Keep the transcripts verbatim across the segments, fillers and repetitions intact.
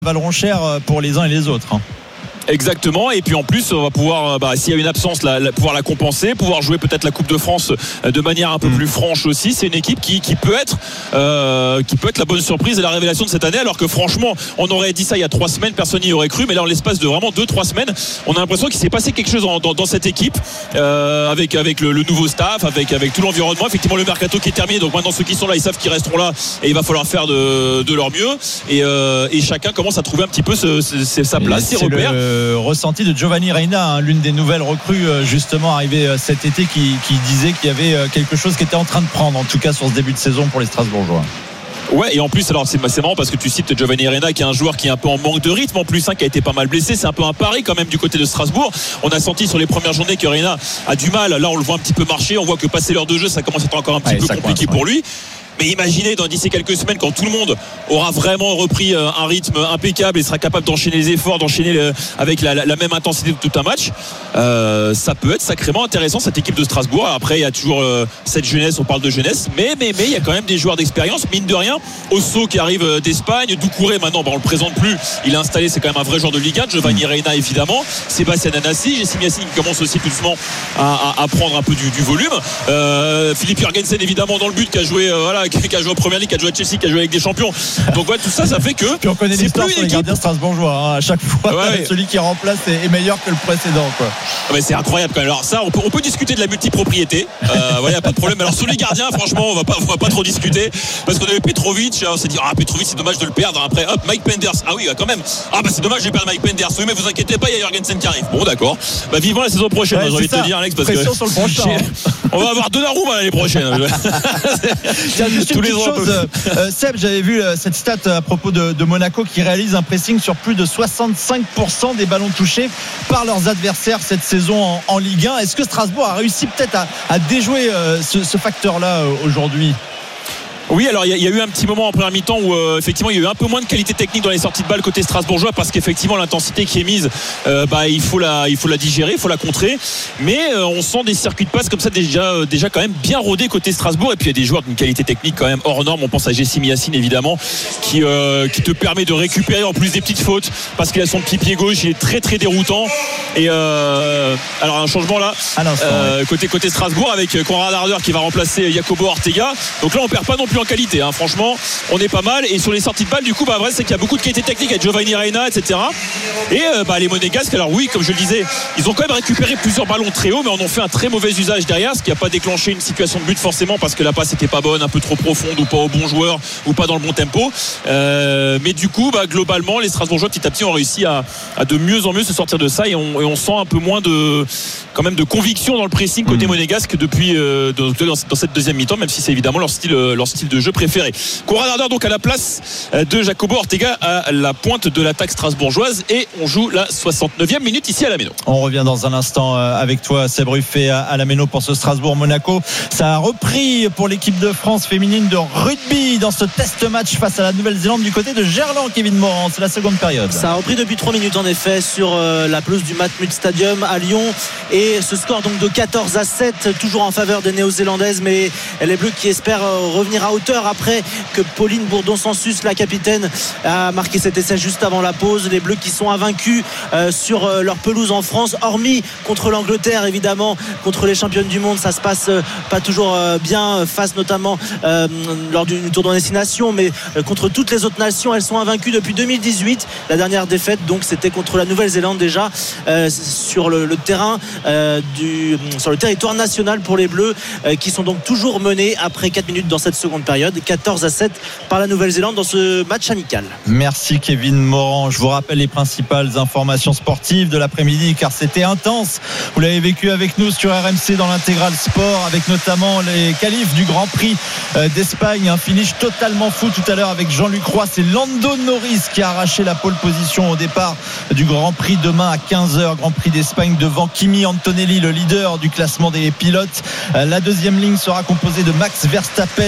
valeront cher pour les uns et les autres. Exactement, et puis en plus on va pouvoir, bah, s'il y a une absence, la, la, pouvoir la compenser, pouvoir jouer peut-être la Coupe de France de manière un peu mmh. plus franche aussi. C'est une équipe qui, qui peut être euh, qui peut être la bonne surprise et la révélation de cette année, alors que franchement on aurait dit ça il y a trois semaines, personne n'y aurait cru, mais là en l'espace de vraiment deux trois semaines on a l'impression qu'il s'est passé quelque chose dans, dans, dans cette équipe, euh, avec, avec le, le nouveau staff, avec, avec tout l'environnement, effectivement le mercato qui est terminé, donc maintenant ceux qui sont là ils savent qu'ils resteront là et il va falloir faire de, de leur mieux, et, euh, et chacun commence à trouver un petit peu ce, ce, sa place, ses repères. Le... ressenti de Giovanni Reina, hein, l'une des nouvelles recrues justement arrivée cet été, qui, qui disait qu'il y avait quelque chose qui était en train de prendre, en tout cas sur ce début de saison pour les Strasbourgeois. Ouais, et en plus, alors c'est, c'est marrant parce que tu cites Giovanni Reina, qui est un joueur qui est un peu en manque de rythme en plus, hein, qui a été pas mal blessé. C'est un peu un pari quand même du côté de Strasbourg. On a senti sur les premières journées que Reina a du mal. Là, on le voit un petit peu marcher. On voit que passer l'heure de jeu, ça commence à être encore un petit ouais, peu compliqué coince, pour ouais. lui. Mais imaginez dans d'ici quelques semaines, quand tout le monde aura vraiment repris un rythme impeccable et sera capable d'enchaîner les efforts, d'enchaîner le, avec la, la, la même intensité de tout un match, euh, ça peut être sacrément intéressant cette équipe de Strasbourg. Après il y a toujours euh, cette jeunesse, on parle de jeunesse, mais mais mais il y a quand même des joueurs d'expérience, mine de rien. Osso qui arrive d'Espagne, Doucouré maintenant, bah, on le présente plus, il est installé, c'est quand même un vrai joueur de Ligue un. Giovanni Reina évidemment, Sébastien Anassi, Jessim Yassine qui commence aussi tout doucement à, à, à prendre un peu du, du volume, euh, Philippe Jurgensen évidemment dans le but, qui a joué euh, voilà, qui a joué en Première Ligue, qui a joué à Chelsea, qui a joué avec des champions. Donc ouais, tout ça, ça fait que. Puis on connaît l'histoire sur les gardiens strasbourgeois. Hein. À chaque fois, ouais, ouais. celui qui remplace est meilleur que le précédent, quoi. Mais c'est incroyable quand même. Alors ça, on peut, on peut discuter de la multipropriété. Euh, ouais, y a pas de problème. Alors sur les gardiens, franchement, on va pas, on va pas trop discuter, parce qu'on avait Petrovic. On s'est dit ah Petrovic, c'est dommage de le perdre. Après, hop, Mike Penders. Ah oui, quand même. Ah bah c'est dommage de perdre Mike Penders. Oui, mais vous inquiétez pas, il y a Jurgensen qui arrive. Bon, d'accord. Bah vivement la saison prochaine. Ouais, j'ai envie de te dire, Alex, parce pression que sur le prochain. On va avoir Donnarumma l'année prochaine. Tous les ans. Euh, Seb, j'avais vu euh, cette stat à propos de, de Monaco, qui réalise un pressing sur plus de soixante-cinq pour cent des ballons touchés par leurs adversaires cette saison en, en Ligue un. Est-ce que Strasbourg a réussi peut-être à, à déjouer euh, ce, ce facteur-là euh, aujourd'hui ? Oui, alors il y, y a eu un petit moment en première mi-temps où euh, effectivement il y a eu un peu moins de qualité technique dans les sorties de balles côté strasbourgeois, parce qu'effectivement l'intensité qui est mise, euh, bah, il faut la, il faut la digérer, il faut la contrer. Mais euh, on sent des circuits de passe comme ça déjà, euh, déjà quand même bien rodés côté Strasbourg. Et puis il y a des joueurs d'une qualité technique quand même hors norme. On pense à Jessim Yassine évidemment, qui, euh, qui te permet de récupérer en plus des petites fautes, parce qu'il a son petit pied gauche, il est très très déroutant. Et euh, alors un changement là, euh, côté côté Strasbourg, avec Konrad Harder qui va remplacer Jacobo Ortega. Donc là on perd pas non plus en qualité, hein. Franchement on est pas mal, et sur les sorties de balles du coup bah vrai c'est qu'il y a beaucoup de qualité technique avec Giovanni Reina, etc. Et euh, bah les Monégasques, alors oui, comme je le disais, ils ont quand même récupéré plusieurs ballons très hauts, mais en ont fait un très mauvais usage derrière, ce qui n'a pas déclenché une situation de but forcément, parce que la passe était pas bonne, un peu trop profonde, ou pas au bon joueur, ou pas dans le bon tempo, euh, mais du coup bah globalement les Strasbourgeois petit à petit ont réussi à, à de mieux en mieux se sortir de ça, et on, et on sent un peu moins de quand même de conviction dans le pressing côté mmh. monégasque depuis euh, dans, dans cette deuxième mi-temps, même si c'est évidemment leur style, leur style de jeu préféré. Konrad Harder donc à la place de Jacobo Ortega à la pointe de l'attaque strasbourgeoise, et on joue la soixante-neuvième minute ici à la Méno. On revient dans un instant avec toi, Seb Ruffet, à la Méno pour ce Strasbourg-Monaco. Ça a repris pour l'équipe de France féminine de rugby dans ce test match face à la Nouvelle-Zélande du côté de Gerland. Kevin Morand, c'est la seconde période. Ça a repris depuis trois minutes en effet sur la pelouse du Matmut Stadium à Lyon, et ce score donc de quatorze à sept toujours en faveur des Néo-Zélandaises, mais les Bleus qui espèrent revenir à hauteur après que Pauline Bourdon-Sansus, la capitaine, a marqué cet essai juste avant la pause. Les Bleus qui sont invaincus euh, sur euh, leur pelouse en France, hormis contre l'Angleterre évidemment, contre les championnes du monde ça se passe euh, pas toujours euh, bien, face notamment euh, lors du, du tournoi Destination, mais euh, contre toutes les autres nations elles sont invaincues depuis deux mille dix-huit. La dernière défaite donc c'était contre la Nouvelle-Zélande, déjà euh, sur le, le terrain euh, du, sur le territoire national pour les Bleus, euh, qui sont donc toujours menés après quatre minutes dans cette seconde période, quatorze à sept par la Nouvelle-Zélande dans ce match amical. Merci Kevin Morand. Je vous rappelle les principales informations sportives de l'après-midi, car c'était intense. Vous l'avez vécu avec nous sur R M C dans l'intégral sport, avec notamment les qualifs du Grand Prix d'Espagne. Un finish totalement fou tout à l'heure avec Jean-Luc Roy. C'est Lando Norris qui a arraché la pole position au départ du Grand Prix demain à quinze heures. Grand Prix d'Espagne devant Kimi Antonelli, le leader du classement des pilotes. La deuxième ligne sera composée de Max Verstappen et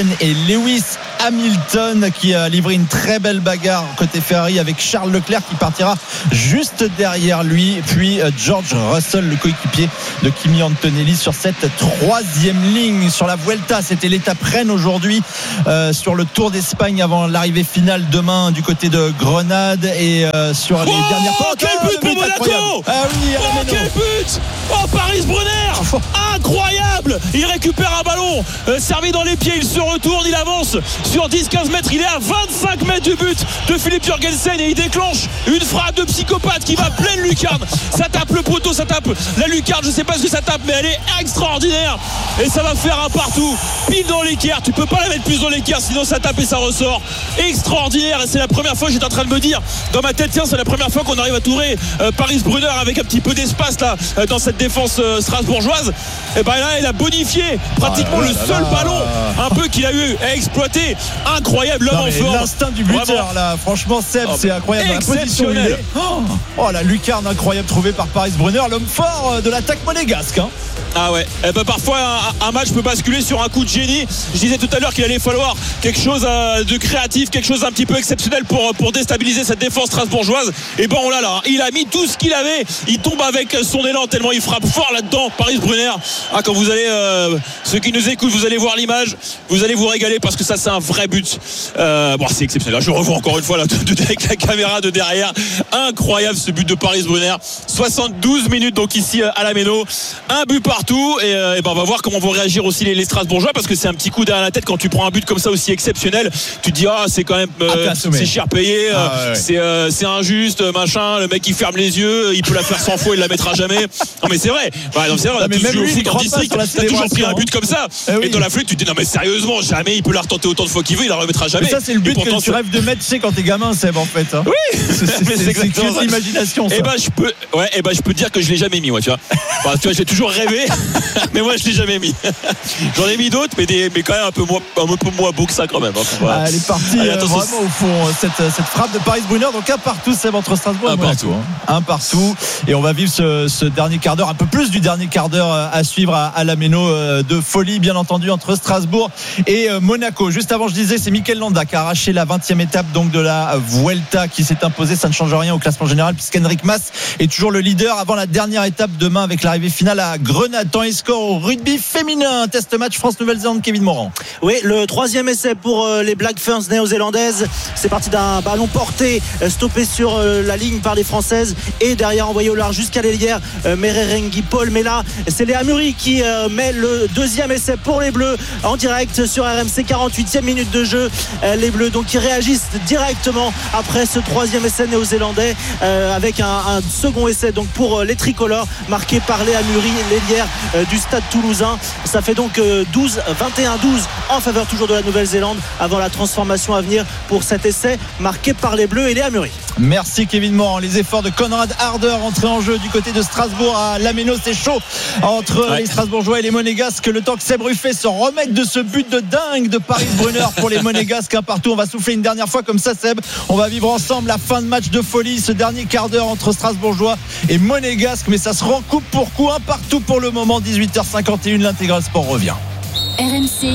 Lewis Hamilton qui a livré une très belle bagarre côté Ferrari avec Charles Leclerc qui partira juste derrière lui, puis George Russell, le coéquipier de Kimi Antonelli, sur cette troisième ligne. Sur la Vuelta, c'était l'étape reine aujourd'hui, euh, sur le Tour d'Espagne avant l'arrivée finale demain du côté de Grenade, et euh, sur les oh, dernières portes. Quel but pour Monaco! Ah oui, oh, quel but! Oh, Paris Brunner! Incroyable! Il récupère un ballon euh, servi dans les pieds, il se retourne, il avance sur dix quinze mètres, il est à vingt-cinq mètres du but de Philippe Jürgensen et il déclenche une frappe de psychopathe qui va pleine lucarne. Ça tape le poteau, ça tape la lucarne, je sais pas ce que ça tape, mais elle est extraordinaire et ça va faire un partout pile dans l'équerre. Tu peux pas la mettre plus dans l'équerre, sinon ça tape et ça ressort. Extraordinaire, et c'est la première fois, j'étais en train de me dire dans ma tête, tiens, c'est la première fois qu'on arrive à tourer euh, Paris Brunner avec un petit peu d'espace là euh, dans cette défense euh, strasbourgeoise. Et ben là, il a bonifié pratiquement ah, là, le là, seul là. ballon un peu qu'il a eu à exploiter. Incroyable, l'homme en forme. L'instinct du buteur, vraiment. Là, franchement, Seb, oh, c'est incroyable. Exceptionnel. Oh, oh, la lucarne incroyable trouvée par Paris Brunner, l'homme fort de l'attaque monégasque. Hein. Ah ouais, eh ben parfois un, un match peut basculer sur un coup de génie. Je disais tout à l'heure qu'il allait falloir quelque chose de créatif, quelque chose d'un petit peu exceptionnel pour, pour déstabiliser cette défense strasbourgeoise. Et bon là là, il a mis tout ce qu'il avait. Il tombe avec son élan tellement il frappe fort là-dedans, Paris Brunner. Ah, quand vous allez, euh, ceux qui nous écoutent, vous allez voir l'image, vous allez vous régaler parce que ça c'est un vrai but. Euh, bon, c'est exceptionnel. Là, je le revois encore une fois là, de, de, avec la caméra de derrière. Incroyable ce but de Paris Brunner. soixante-douze minutes donc ici à la Méno. Un but par tout, et, euh, et ben on va voir comment vont réagir aussi les, les Strasbourgeois, parce que c'est un petit coup derrière la tête quand tu prends un but comme ça aussi exceptionnel. Tu te dis ah c'est quand même euh, c'est cher payé, ah, ouais, ouais. c'est euh, c'est injuste machin. Le mec il ferme les yeux, il peut la faire cent fois, il la mettra jamais. Non mais c'est vrai. Ouais, non, c'est vrai. On a tous joué au foot en district. T'as toujours pris un but comme ça. Eh oui. Et dans la flûte tu te dis non mais sérieusement jamais il peut la retenter autant de fois qu'il veut, il la remettra jamais. Mais ça c'est le but que tu rêves de mettre, tu sais, quand t'es gamin, Seb, en fait. Hein. Oui. C'est, c'est, mais c'est, c'est exactement c'est l'imagination. Et ben je peux, ouais, et ben je peux dire que je l'ai jamais mis, moi, tu vois. Bah, tu vois, j'ai toujours rêvé, mais moi je l'ai jamais mis. J'en ai mis d'autres, mais des, mais quand même un peu moins, un peu moins beau que ça quand même. Hein. Voilà. Ah, elle est partie euh, vraiment au fond cette, cette frappe de Paris Brunner. Donc un partout, Seb, entre Strasbourg un et Monaco. Partout. Hein. Un partout. Et on va vivre ce, ce dernier quart d'heure, un peu plus du dernier quart d'heure à suivre à, à la Méno de folie, bien entendu, entre Strasbourg et Monaco. Juste avant, je disais, c'est Mikel Landa qui a arraché la vingtième étape donc de la Vuelta, qui s'est imposée. Ça ne change rien au classement général puisqu'Henrik Mas est toujours le leader avant la dernière étape demain avec l'arrivée finale à Grenade. Temps et score au rugby féminin. Test match France-Nouvelle-Zélande, Kevin Morand. Oui, le troisième essai pour les Black Ferns néo-zélandaises. C'est parti d'un ballon porté, stoppé sur la ligne par les Françaises et derrière envoyé au large jusqu'à l'ailière Mererengi Paul. Mais là, c'est Léa Muri qui met le deuxième essai pour les Bleus en direct sur R M C. quarante-huitième minute de jeu. Les Bleus donc qui réagissent directement après ce troisième essai néo-zélandais euh, avec un, un second essai donc pour les tricolores marqué par Léa Muri, l'ailière euh, du Stade Toulousain. Ça fait donc euh, douze, vingt et un douze en faveur toujours de la Nouvelle-Zélande avant la transformation à venir pour cet essai marqué par les Bleus et Léa Muri. Merci Kevin Morand. Les efforts de Conrad Harder entrés en jeu du côté de Strasbourg à la Méno. C'est chaud entre ouais. les Strasbourgeois et les Monégasques. Le temps que Seb Ruffet se remette de ce but de dingue de Paris Brunner pour les Monégasques. Un partout. On va souffler une dernière fois comme ça, Seb. On va vivre ensemble la fin de match de folie, ce dernier quart d'heure entre Strasbourgeois et Monégasques. Mais ça se rend coup pour coup, un partout pour le moment. dix-huit heures cinquante et un, l'Intégral Sport revient. R M C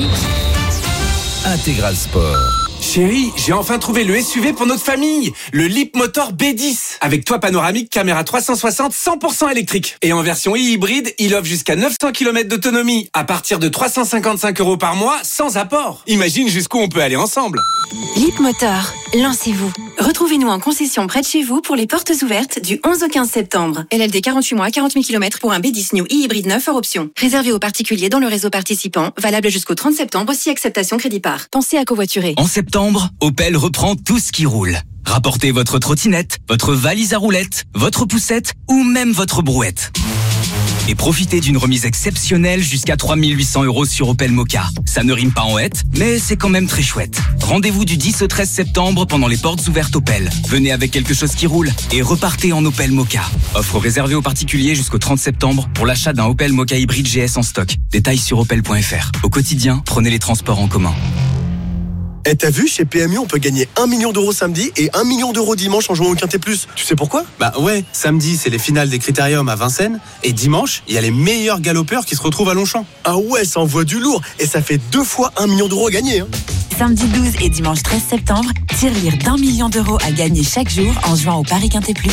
Intégral Sport. Chérie, j'ai enfin trouvé le S U V pour notre famille, le Leapmotor B dix. Avec toit panoramique, caméra trois cent soixante, cent pour cent électrique. Et en version e-hybride, il offre jusqu'à neuf cents kilomètres d'autonomie à partir de trois cent cinquante-cinq euros par mois, sans apport. Imagine jusqu'où on peut aller ensemble. Leapmotor, lancez-vous. Retrouvez-nous en concession près de chez vous pour les portes ouvertes du onze au quinze septembre. L L D quarante-huit mois, quarante mille kilomètres pour un B dix New e-hybride neuf hors option. Réservé aux particuliers dans le réseau participant, valable jusqu'au trente septembre si acceptation crédit par. Pensez à covoiturer. En septembre, Opel reprend tout ce qui roule. Rapportez votre trottinette, votre valise à roulettes, votre poussette ou même votre brouette. Et profitez d'une remise exceptionnelle jusqu'à trois mille huit cents euros sur Opel Mokka. Ça ne rime pas en hête, mais c'est quand même très chouette. Rendez-vous du dix au treize septembre pendant les portes ouvertes Opel. Venez avec quelque chose qui roule et repartez en Opel Mokka. Offre réservée aux particuliers jusqu'au trente septembre pour l'achat d'un Opel Mokka hybride G S en stock. Détails sur opel point f r. Au quotidien, prenez les transports en commun. Et t'as vu, chez P M U, on peut gagner un million d'euros samedi et un million d'euros dimanche en jouant au Quintet Plus. Tu sais pourquoi ? Bah ouais, samedi, c'est les finales des Critériums à Vincennes. Et dimanche, il y a les meilleurs galopeurs qui se retrouvent à Longchamp. Ah ouais, ça envoie du lourd. Et ça fait deux fois un million d'euros à gagner. Hein. Samedi douze et dimanche treize septembre, tirelire d'un million d'euros à gagner chaque jour en jouant au Paris Quintet Plus.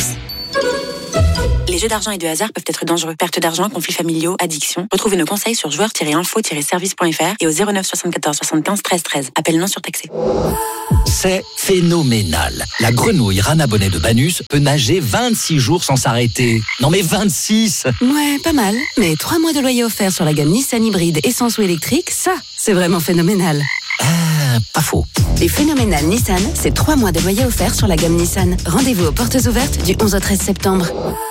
Les jeux d'argent et de hasard peuvent être dangereux. Perte d'argent, conflits familiaux, addiction. Retrouvez nos conseils sur joueurs tiret info tiret service point f r et au zéro neuf soixante-quatorze soixante-quinze treize treize. Appel non surtaxé. C'est phénoménal. La grenouille Rana Bonnet de Banus peut nager vingt-six jours sans s'arrêter. Non mais vingt-six! Ouais, pas mal. Mais trois mois de loyer offert sur la gamme Nissan hybride essence ou électrique, ça, c'est vraiment phénoménal. Ah, pas faux. Les phénoménales Nissan, c'est trois mois de loyer offert sur la gamme Nissan. Rendez-vous aux portes ouvertes du onze au treize septembre.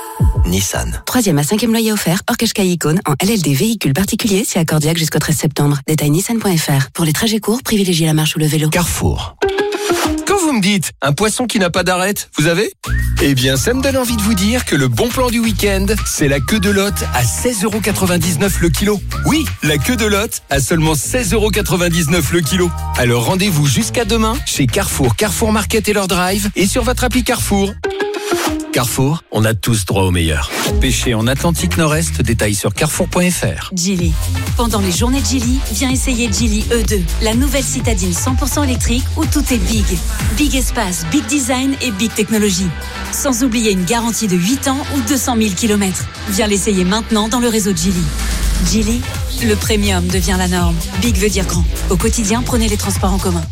Nissan. Troisième à cinquième loyer offert, hors Qashqai Icône, en L L D véhicule particulier, si accordiaque jusqu'au treize septembre. Détail nissan point f r. Pour les trajets courts, privilégiez la marche ou le vélo. Carrefour. Quand vous me dites un poisson qui n'a pas d'arête, vous avez ? Eh bien, ça me donne envie de vous dire que le bon plan du week-end, c'est la queue de lotte à seize euros quatre-vingt-dix-neuf le kilo. Oui, la queue de lotte à seulement seize euros quatre-vingt-dix-neuf le kilo. Alors rendez-vous jusqu'à demain chez Carrefour, Carrefour Market et leur drive et sur votre appli Carrefour. Carrefour, on a tous droit au meilleur. Pêcher en Atlantique Nord-Est, détail sur carrefour point f r. Geely. Pendant les journées de Geely, viens essayer Geely E deux, la nouvelle citadine cent pour cent électrique où tout est big. Big espace, big design et big technologie. Sans oublier une garantie de huit ans ou deux cent mille kilomètres. Viens l'essayer maintenant dans le réseau Geely. Geely, le premium devient la norme. Big veut dire grand. Au quotidien, prenez les transports en commun.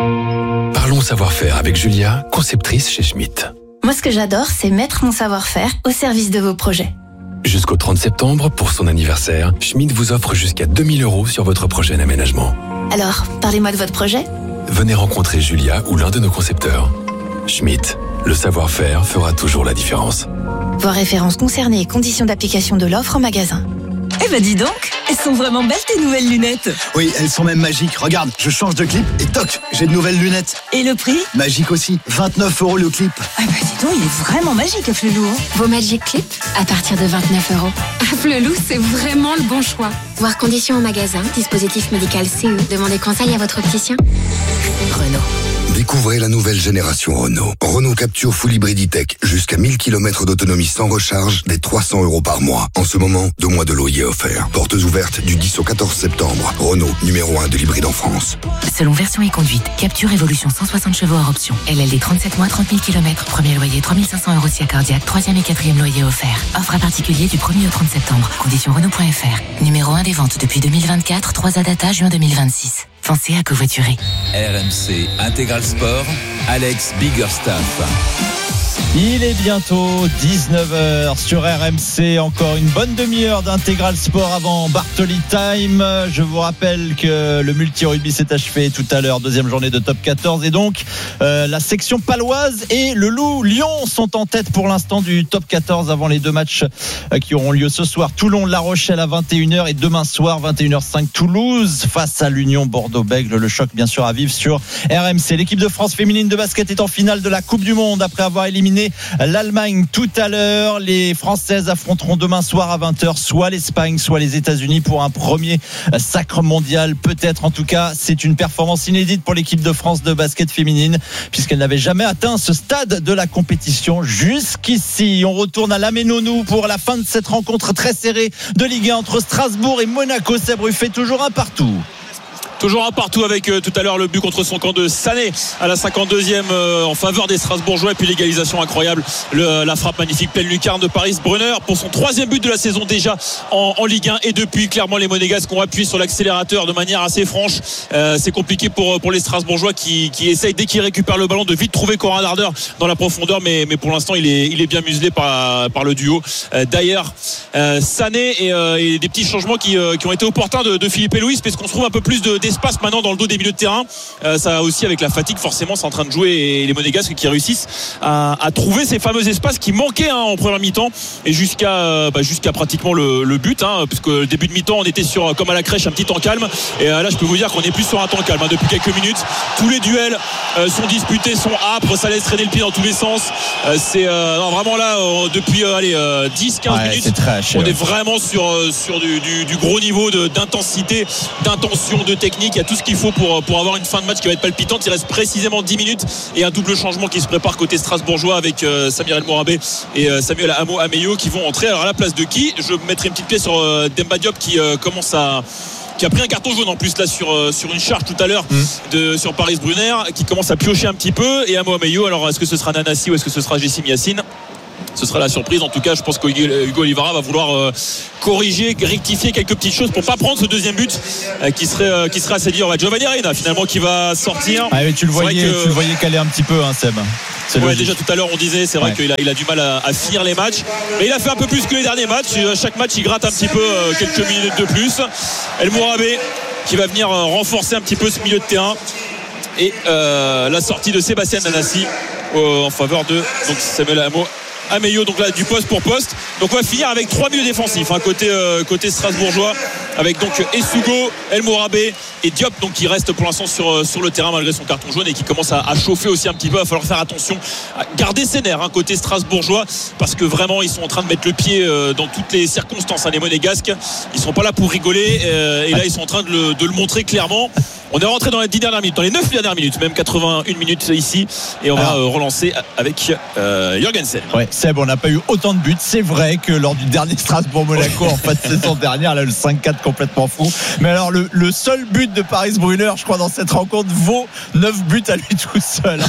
Parlons savoir-faire avec Julia, conceptrice chez Schmitt. Moi, ce que j'adore, c'est mettre mon savoir-faire au service de vos projets. Jusqu'au trente septembre, pour son anniversaire, Schmitt vous offre jusqu'à deux mille euros sur votre projet d'aménagement. Alors, parlez-moi de votre projet. Venez rencontrer Julia ou l'un de nos concepteurs. Schmitt, le savoir-faire fera toujours la différence. Voir références concernées et conditions d'application de l'offre en magasin. Eh ben dis donc, elles sont vraiment belles tes nouvelles lunettes. Oui, elles sont même magiques. Regarde, je change de clip et toc, j'ai de nouvelles lunettes. Et le prix ? Magique aussi, vingt-neuf euros le clip. Ah bah dis donc, il est vraiment magique, Afflelou. Hein. Vos Magic Clips à partir de vingt-neuf euros. Afflelou, c'est vraiment le bon choix. Voir conditions en magasin, dispositif médical C E. Demandez conseil à votre opticien. Renault. Découvrez la nouvelle génération Renault. Renault Capture Full Hybrid E-Tech. Jusqu'à mille kilomètres d'autonomie sans recharge, dès trois cents euros par mois. En ce moment, deux mois de loyer offert. Portes ouvertes du dix au quatorze septembre. Renault, numéro un de l'hybride en France. Selon version et conduite, Capture Evolution cent soixante chevaux hors option. L L D trente-sept mois, trente mille kilomètres. Premier loyer trois mille cinq cents euros si accordiaque. Troisième et quatrième loyer offert. Offre à particulier du premier au trente septembre. Conditions Renault point f r. Numéro un des ventes depuis deux mille vingt-quatre. trois A data juin deux mille vingt-six. Pensez à covoiturer. R M C Intégral Sport, Alex Biggerstaff. Il est bientôt dix-neuf heures sur R M C. Encore une bonne demi-heure d'Intégral Sport avant Bartoli Time. Je vous rappelle que le multi-rugby s'est achevé tout à l'heure. Deuxième journée de top quatorze. Et donc, euh, la section paloise et le Loup Lyon sont en tête pour l'instant du top quatorze avant les deux matchs euh, qui auront lieu ce soir. Toulon-La Rochelle à vingt et une heures et demain soir, vingt et une heures cinq, Toulouse face à l'Union Bordeaux-Bègles. Le choc, bien sûr, à vivre sur R M C. L'équipe de France féminine de basket est en finale de la Coupe du Monde après avoir éliminé l'Allemagne tout à l'heure. Les Françaises affronteront demain soir à vingt heures soit l'Espagne, soit les États-Unis pour un premier sacre mondial. Peut-être, en tout cas, c'est une performance inédite pour l'équipe de France de basket féminine puisqu'elle n'avait jamais atteint ce stade de la compétition jusqu'ici. On retourne à Lamennais pour la fin de cette rencontre très serrée de Ligue un entre Strasbourg et Monaco. Sabru fait toujours un partout. Toujours un partout avec euh, tout à l'heure le but contre son camp de Sané à la cinquante-deuxième euh, en faveur des Strasbourgeois et puis l'égalisation incroyable, le, la frappe magnifique pleine lucarne de Paris Brunner pour son troisième but de la saison déjà en, en Ligue un. Et depuis, clairement, les Monégasques ont appuyé sur l'accélérateur de manière assez franche. Euh, c'est compliqué pour, pour les Strasbourgeois qui, qui essayent dès qu'ils récupèrent le ballon de vite trouver Corin Darder dans la profondeur, mais, mais pour l'instant il est, il est bien muselé par, par le duo. Euh, d'ailleurs euh, Sané et, euh, et des petits changements qui, euh, qui ont été opportuns de, de Philippe et Louis parce qu'on se trouve un peu plus de espace maintenant dans le dos des milieux de terrain. Euh, ça aussi avec la fatigue forcément c'est en train de jouer et les Monégasques qui réussissent à, à trouver ces fameux espaces qui manquaient hein, en première mi-temps et jusqu'à, euh, bah, jusqu'à pratiquement le, le but hein, puisque le début de mi-temps on était sur comme à la crèche un petit temps calme et euh, là je peux vous dire qu'on est plus sur un temps calme hein, depuis quelques minutes. Tous les duels euh, sont disputés, sont âpres, ça laisse traîner le pied dans tous les sens. Euh, c'est euh, non, vraiment là euh, depuis euh, allez, euh, dix quinze ouais, minutes très haché, on ouais. est vraiment sur, euh, sur du, du, du gros niveau de, d'intensité, d'intention, de technique technique, il y a tout ce qu'il faut pour, pour avoir une fin de match qui va être palpitante. Il reste précisément dix minutes et un double changement qui se prépare côté strasbourgeois avec euh, Samir El Mourabé et euh, Samuel Amo Ameyo qui vont entrer. Alors à la place de qui? Je mettrai une petite pièce sur euh, Demba Diop qui euh, commence à qui a pris un carton jaune en plus là sur, euh, sur une charge tout à l'heure mmh. de, sur Paris Brunner, qui commence à piocher un petit peu, et Amo Ameyo. Alors est-ce que ce sera Nanasi ou est-ce que ce sera Jessim Yassine? Ce sera la surprise. En tout cas, je pense que Hugo Olivera va vouloir euh, corriger, rectifier quelques petites choses pour pas prendre ce deuxième but euh, qui serait euh, qui serait assez dur. Ouais, Giovanni Reina finalement qui va sortir. Ah mais tu le voyais, que... tu le voyais caler un petit peu, hein, Seb. C'est ouais, déjà tout à l'heure on disait, c'est vrai ouais. qu'il a, il a du mal à, à finir les matchs, mais il a fait un peu plus que les derniers matchs. Chaque match il gratte un petit peu euh, quelques minutes de plus. El Mourabé qui va venir euh, renforcer un petit peu ce milieu de terrain, et euh, la sortie de Sébastien Nanasi euh, en faveur de donc Samuel Amo Ameyo, donc là du poste pour poste. Donc on va finir avec trois milieux défensifs, hein, côté, euh, côté strasbourgeois, avec donc Essougo, El Mourabé et Diop, donc qui reste pour l'instant sur, sur le terrain malgré son carton jaune et qui commence à, à chauffer aussi un petit peu. Il va falloir faire attention à garder ses nerfs, hein, côté strasbourgeois, parce que vraiment ils sont en train de mettre le pied euh, dans toutes les circonstances, hein, les Monégasques. Ils sont pas là pour rigoler, euh, et là ils sont en train de le, de le montrer clairement. On est rentré dans les dix dernières minutes, dans les neuf dernières minutes, même quatre-vingt-une minutes ici, et on Alors, va euh, relancer avec euh, Jürgensen. Ouais, Seb, on n'a pas eu autant de buts. C'est vrai que lors du dernier Strasbourg-Monaco en fin de saison dernière, là, le cinq quatre complètement fou. Mais alors, le, le seul but de Paris Brunner, je crois, dans cette rencontre, vaut neuf buts à lui tout seul.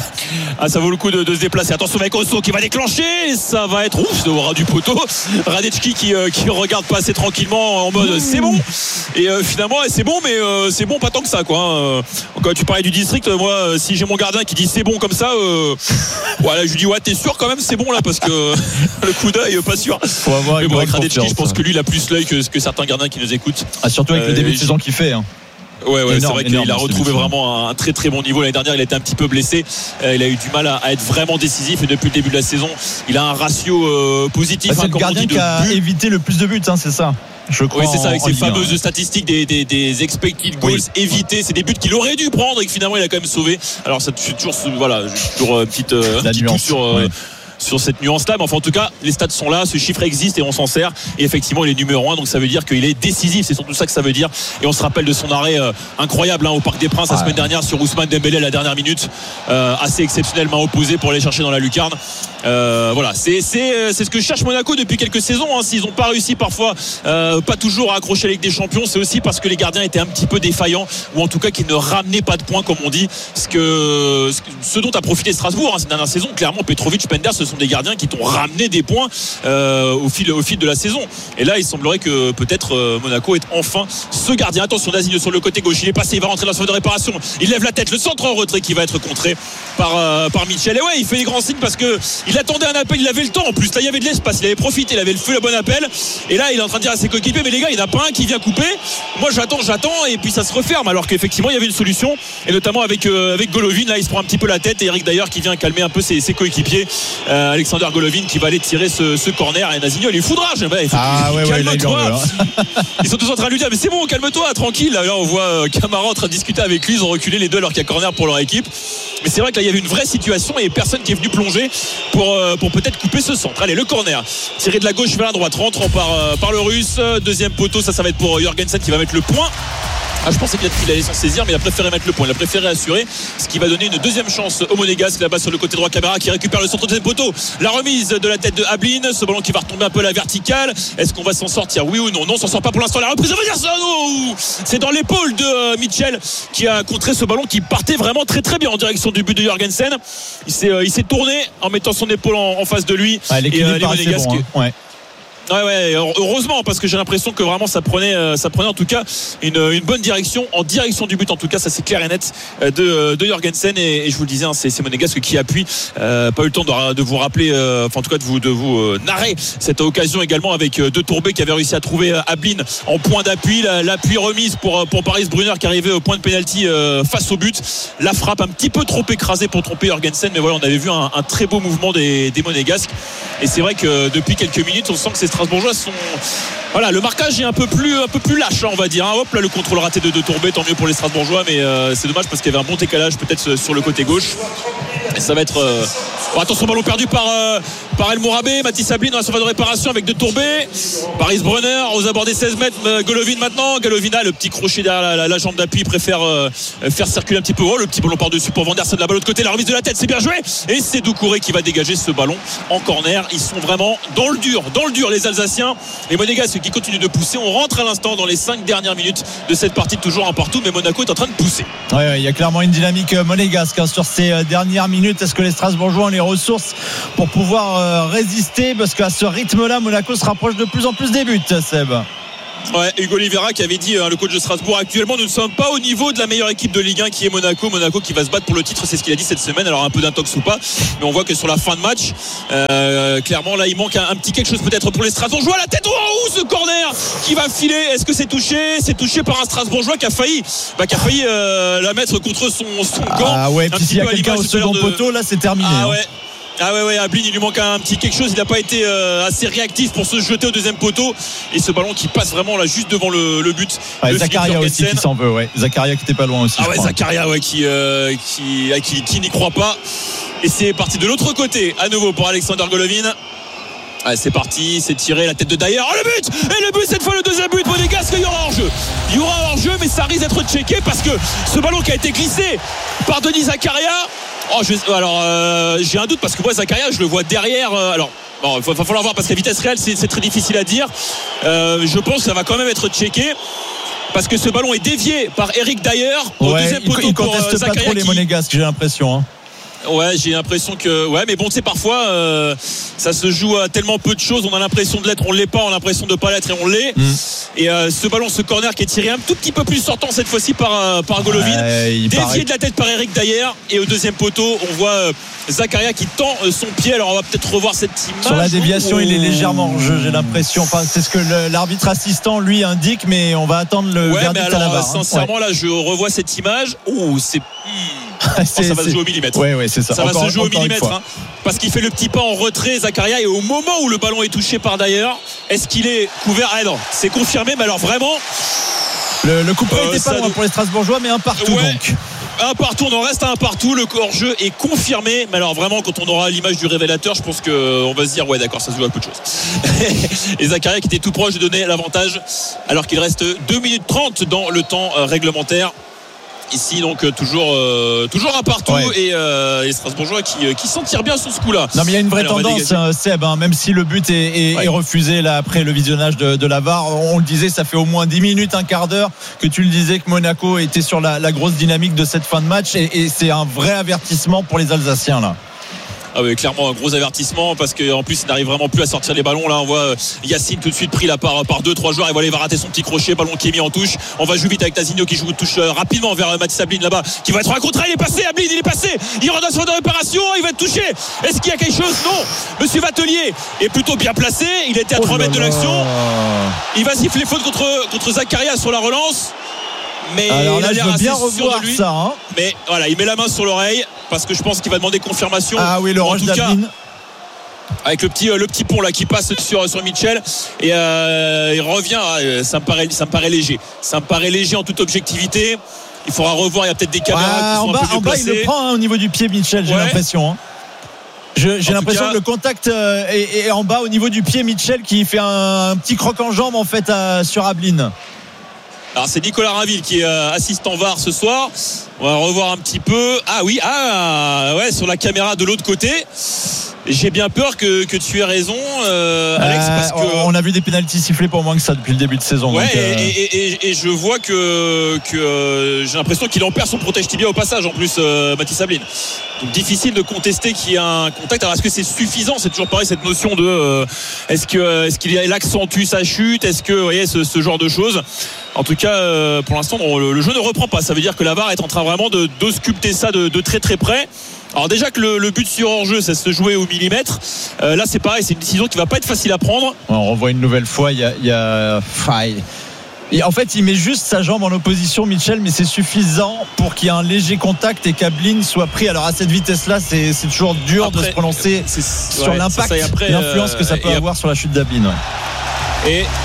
Ah, ça vaut le coup de, de se déplacer. Attention avec Osso qui va déclencher. Ça va être ouf, de ras du poteau. Radetski qui, euh, qui regarde passer tranquillement en mode c'est bon. Et euh, finalement, c'est bon, mais euh, c'est bon pas tant que ça, quoi. Euh, quand tu parlais du district, moi, euh, si j'ai mon gardien qui dit c'est bon comme ça, euh, voilà, je lui dis ouais, t'es sûr quand même, c'est bon là, parce que le coup d'œil, pas sûr. Faut avoir une bon, avec Radetski, je pense hein. que lui, il a plus l'œil que, que certains gardiens qui nous écoutent. Ah, surtout avec euh, le début de saison qu'il fait. Hein. Ouais, ouais, énorme, c'est vrai qu'il énorme, a retrouvé vraiment un très très bon niveau. L'année dernière, il a été un petit peu blessé. Euh, il a eu du mal à, à être vraiment décisif, et depuis le début de la saison, il a un ratio euh, positif. Bah, c'est hein, le gardien dit, qui a buts. évité le plus de buts, hein, c'est ça. Je crois. Oui, c'est ça, avec ces fameuses fameuses statistiques des, des, des expected goals oui. évités. C'est des buts qu'il aurait dû prendre et que finalement il a quand même sauvé. Alors, ça c'est toujours, voilà, toujours euh, petite, euh, un petit coup sur. Euh, oui. sur cette nuance-là, mais enfin en tout cas les stats sont là, ce chiffre existe et on s'en sert, et effectivement il est numéro un, donc ça veut dire qu'il est décisif, c'est surtout ça que ça veut dire. Et on se rappelle de son arrêt euh, incroyable, hein, au Parc des Princes, ah, la semaine ouais. dernière sur Ousmane Dembélé à la dernière minute, euh, assez exceptionnel, main opposée pour aller chercher dans la lucarne. Euh, voilà, c'est, c'est, c'est ce que cherche Monaco depuis quelques saisons, hein. S'ils n'ont pas réussi parfois, euh, pas toujours à accrocher la Ligue des Champions, c'est aussi parce que les gardiens étaient un petit peu défaillants, ou en tout cas qu'ils ne ramenaient pas de points, comme on dit, ce, que, ce dont a profité Strasbourg, hein, cette dernière saison. Clairement Petrovic, Penders, ce sont des gardiens qui t'ont ramené des points euh, au, fil, au fil de la saison, et là il semblerait que peut-être euh, Monaco est enfin ce gardien. Attention, Dazigne sur le côté gauche, il est passé, il va rentrer dans la zone de réparation, il lève la tête, le centre en retrait qui va être contré par, euh, par Mitchell, et ouais, il fait des grands signes parce que il attendait un appel, il avait le temps en plus, là il y avait de l'espace, il avait profité, il avait fait le bon appel, et là il est en train de dire à ses coéquipiers mais les gars, il n'y en a pas un qui vient couper, moi j'attends, j'attends, et puis ça se referme, alors qu'effectivement il y avait une solution, et notamment avec, euh, avec Golovin, là il se prend un petit peu la tête, et Eric d'ailleurs qui vient calmer un peu ses, ses coéquipiers, euh, Alexander Golovin qui va aller tirer ce, ce corner, et Nazinho il est foudrage, bah, il faut ah ouais, calme-toi, ouais, ils sont tous en train de lui dire mais c'est bon, calme-toi, tranquille. Là on voit euh, Camara en train de discuter avec lui, ils ont reculé les deux alors qu'il y a corner pour leur équipe, mais c'est vrai que là il y avait une vraie situation et personne qui est venu plonger pour, euh, pour peut-être couper ce centre. Allez, le corner tiré de la gauche vers la droite, rentrant par, euh, par le russe, deuxième poteau, ça ça va être pour Jürgensen qui va mettre le point. Ah, je pensais peut-être qu'il allait s'en saisir, mais il a préféré mettre le point, il a préféré assurer, ce qui va donner une deuxième chance au Monégasque. Là-bas sur le côté droit, Camara qui récupère le centre de deuxième poteau, la remise de la tête de Ablin, ce ballon qui va retomber un peu à la verticale. Est-ce qu'on va s'en sortir, oui ou non? Non, on s'en sort pas pour l'instant. La reprise, ça veut dire ça, non, c'est dans l'épaule de euh, Mitchell qui a contré ce ballon qui partait vraiment très très bien en direction du but de Jürgensen. Il s'est, euh, il s'est tourné en mettant son épaule en, en face de lui, ah, et euh, les Monégasques bon, hein. ouais. Ouais, ouais, heureusement, parce que j'ai l'impression que vraiment ça prenait, ça prenait en tout cas une, une bonne direction, en direction du but en tout cas, ça c'est clair et net de, de Jürgensen, et, et je vous le disais, hein, c'est, c'est Monégasque qui appuie. Euh, pas eu le temps de, de vous rappeler, euh, enfin en tout cas de vous, de vous euh, narrer cette occasion également avec euh, De Tourbé qui avait réussi à trouver euh, Ablin en point d'appui, la, l'appui remise pour, pour Paris Brunner qui arrivait au point de pénalty euh, face au but. La frappe un petit peu trop écrasée pour tromper Jürgensen, mais voilà, on avait vu un, un très beau mouvement des, des Monégasques, et c'est vrai que depuis quelques minutes on sent que ces Strasbourgeois sont Voilà, le marquage est un peu plus, un peu plus lâche, hein, on va dire. Hein. Hop, là, le contrôle raté de, de Tourbet, tant mieux pour les Strasbourgeois, mais euh, c'est dommage parce qu'il y avait un bon décalage peut-être sur le côté gauche. Et ça va être. Euh... Bon, attention, ballon perdu par, euh, par El Mourabé. Mathis Sablin dans la surface de réparation avec de Tourbet. Paris Brunner aux abords des seize mètres. Euh, Golovin maintenant. Golovin a le petit crochet derrière la, la, la jambe d'appui. Il préfère euh, faire circuler un petit peu haut. Le petit ballon par-dessus pour Vanderson. La balle de l'autre côté. La remise de la tête, c'est bien joué. Et c'est Doucouré qui va dégager ce ballon en corner. Ils sont vraiment dans le dur, dans le dur, les Alsaciens. Les Monégasques qui continuent de pousser. On rentre à l'instant dans les cinq dernières minutes de cette partie, toujours un partout, mais Monaco est en train de pousser. Ouais, ouais, il y a clairement une dynamique monégasque hein, sur ces euh, dernières minutes. Est-ce que les Strasbourgeois ont les ressources pour pouvoir euh, résister, parce qu'à ce rythme-là, Monaco se rapproche de plus en plus des buts, Seb. Ouais, Hugo Oliveira qui avait dit, hein, le coach de Strasbourg, actuellement nous ne sommes pas au niveau de la meilleure équipe de Ligue un qui est Monaco. Monaco qui va se battre pour le titre, c'est ce qu'il a dit cette semaine. Alors un peu d'intox ou pas, mais on voit que sur la fin de match, euh, clairement là il manque un, un petit quelque chose peut-être pour les Strasbourgeois. La tête en haut, ce corner qui va filer. Est-ce que c'est touché? C'est touché par un Strasbourgeois qui a failli, bah, qui a failli euh, la mettre contre son, son gant. Ah ouais, puis s'il y a quelqu'un au second de... poteau, là c'est terminé. Ah hein. ouais. Ah ouais ouais, Ablin il lui manque un petit quelque chose, il n'a pas été euh, assez réactif pour se jeter au deuxième poteau, et ce ballon qui passe vraiment là juste devant le, le but. Ouais, Zakaria aussi qui s'en veut, ouais. Zakaria qui était pas loin aussi. Ah ouais, Zakaria ouais, qui, euh, qui, qui, qui n'y croit pas. Et c'est parti de l'autre côté à nouveau pour Alexander Golovin. Allez, c'est parti, c'est tiré, la tête de Dyer. Oh le but! Et le but, cette fois le deuxième but Monégasque, il y aura hors-jeu. Il y aura hors-jeu, mais ça risque d'être checké parce que ce ballon qui a été glissé par Denis Zakaria. Oh, je, alors euh, j'ai un doute parce que moi Zakaria je le vois derrière euh, alors bon, il va, va falloir voir parce qu'à vitesse réelle c'est, c'est très difficile à dire. euh, je pense que ça va quand même être checké parce que ce ballon est dévié par Eric Dyer au ouais, deuxième poteau. Il ne pour conteste euh, pas Zakaria trop les qui... Monégasques, j'ai l'impression hein. Ouais, j'ai l'impression que ouais, mais bon, tu sais, parfois euh, ça se joue à tellement peu de choses. On a l'impression de l'être, on l'est pas. On a l'impression de pas l'être et on l'est. Mm. Et euh, ce ballon, ce corner qui est tiré un tout petit peu plus sortant cette fois-ci par euh, par Golovin, euh, dévié paraît... de la tête par Eric Dyer. Et au deuxième poteau, on voit euh, Zakaria qui tend euh, son pied. Alors on va peut-être revoir cette image. Sur la déviation, oh. il est légèrement en jeu, j'ai l'impression. Enfin, c'est ce que le, l'arbitre assistant lui indique, mais on va attendre le ouais, verdict mais alors, à la barre. Sincèrement, hein. ouais. Là, je revois cette image. Oh, c'est. Oh, ça va se jouer au millimètre. Ouais, ouais, c'est ça. Ça encore, va se jouer au millimètre. Hein, parce qu'il fait le petit pas en retrait, Zakaria, et au moment où le ballon est touché par Dyer, est-ce qu'il est couvert? Ah non, c'est confirmé, mais alors vraiment. Le, le coup près n'était euh, pas loin nous... pour les Strasbourgeois, mais un partout ouais. donc. Un partout, on en reste à un partout. Le hors-jeu est confirmé. Mais alors vraiment, quand on aura l'image du révélateur, je pense qu'on va se dire ouais d'accord, ça se joue à peu de choses. Et Zakaria qui était tout proche de donner l'avantage alors qu'il reste deux minutes trente dans le temps réglementaire. Ici donc toujours euh, toujours un partout ouais. et, euh, et Strasbourgeois qui, euh, qui s'en tire bien sur ce coup là. Non mais il y a une vraie Alors, tendance euh, Seb hein, même si le but est, est, ouais. est refusé là après le visionnage de, de la V A R, on le disait, ça fait au moins dix minutes, un quart d'heure que tu le disais que Monaco était sur la, la grosse dynamique de cette fin de match, et, et c'est un vrai avertissement pour les Alsaciens là. Ah oui, clairement un gros avertissement parce qu'en plus il n'arrive vraiment plus à sortir les ballons. Là on voit Yacine tout de suite pris là par, par deux trois joueurs, et voilà, il va rater son petit crochet, ballon qui est mis en touche. On va jouer vite avec Tazinho qui joue touche rapidement vers Mathis Ablin là-bas, qui va être un contre. Il est passé, Ablin il est passé, il rentre sur de réparation, il va être touché. Est-ce qu'il y a quelque chose? Non, Monsieur Vatelier est plutôt bien placé, il était à trois mètres de l'action. Il va siffler faute contre, contre Zakaria sur la relance. Mais alors là, il a je veux bien revoir lui, ça hein. Mais voilà, il met la main sur l'oreille parce que je pense qu'il va demander confirmation. Ah oui, le rush d'Ablin avec le petit, le petit pont là qui passe sur, sur Mitchell, et euh, il revient. Ça me paraît, ça me paraît léger. Ça me paraît léger en toute objectivité. Il faudra revoir. Il y a peut-être des caméras ah, qui sont en bas, un peu en bas, il le prend hein, au niveau du pied, Mitchell. J'ai ouais. l'impression. Hein. Je, j'ai en l'impression cas, que le contact euh, est, est en bas au niveau du pied, Mitchell qui fait un, un petit croc en jambe en fait à, sur Ablin. Alors c'est Nicolas Rainville qui est euh, assistant V A R ce soir. On va revoir un petit peu. Ah oui, ah ouais, sur la caméra de l'autre côté. J'ai bien peur que, que tu aies raison, euh, Alex, parce que on a vu des pénaltys sifflés pour moins que ça depuis le début de saison. Ouais, donc, euh... et, et, et, et je vois que, que euh, j'ai l'impression qu'il en perd son protège tibia au passage en plus, euh, Mathis Ablin. Donc difficile de contester qu'il y ait un contact. Alors est-ce que c'est suffisant? C'est toujours pareil cette notion de euh, est-ce que est-ce qu'il accentue sa chute? Est-ce que vous voyez ce, ce genre de choses? En tout cas, euh, pour l'instant, bon, le, le jeu ne reprend pas. Ça veut dire que la V A R est en train vraiment de, de sculpter ça de, de très très près. Alors déjà que le, le but sur hors-jeu, ça se jouait au millimètre. Euh, là, c'est pareil, c'est une décision qui va pas être facile à prendre. On revoit une nouvelle fois. Il y a, il y a... Faille. Et en fait, il met juste sa jambe en opposition, Mitchell, mais c'est suffisant pour qu'il y ait un léger contact et qu'Ablin soit pris. Alors à cette vitesse-là, c'est, c'est toujours dur après, de se prononcer sur ouais, l'impact, après, l'influence que ça peut avoir sur la chute d'Ablin. Ouais. Et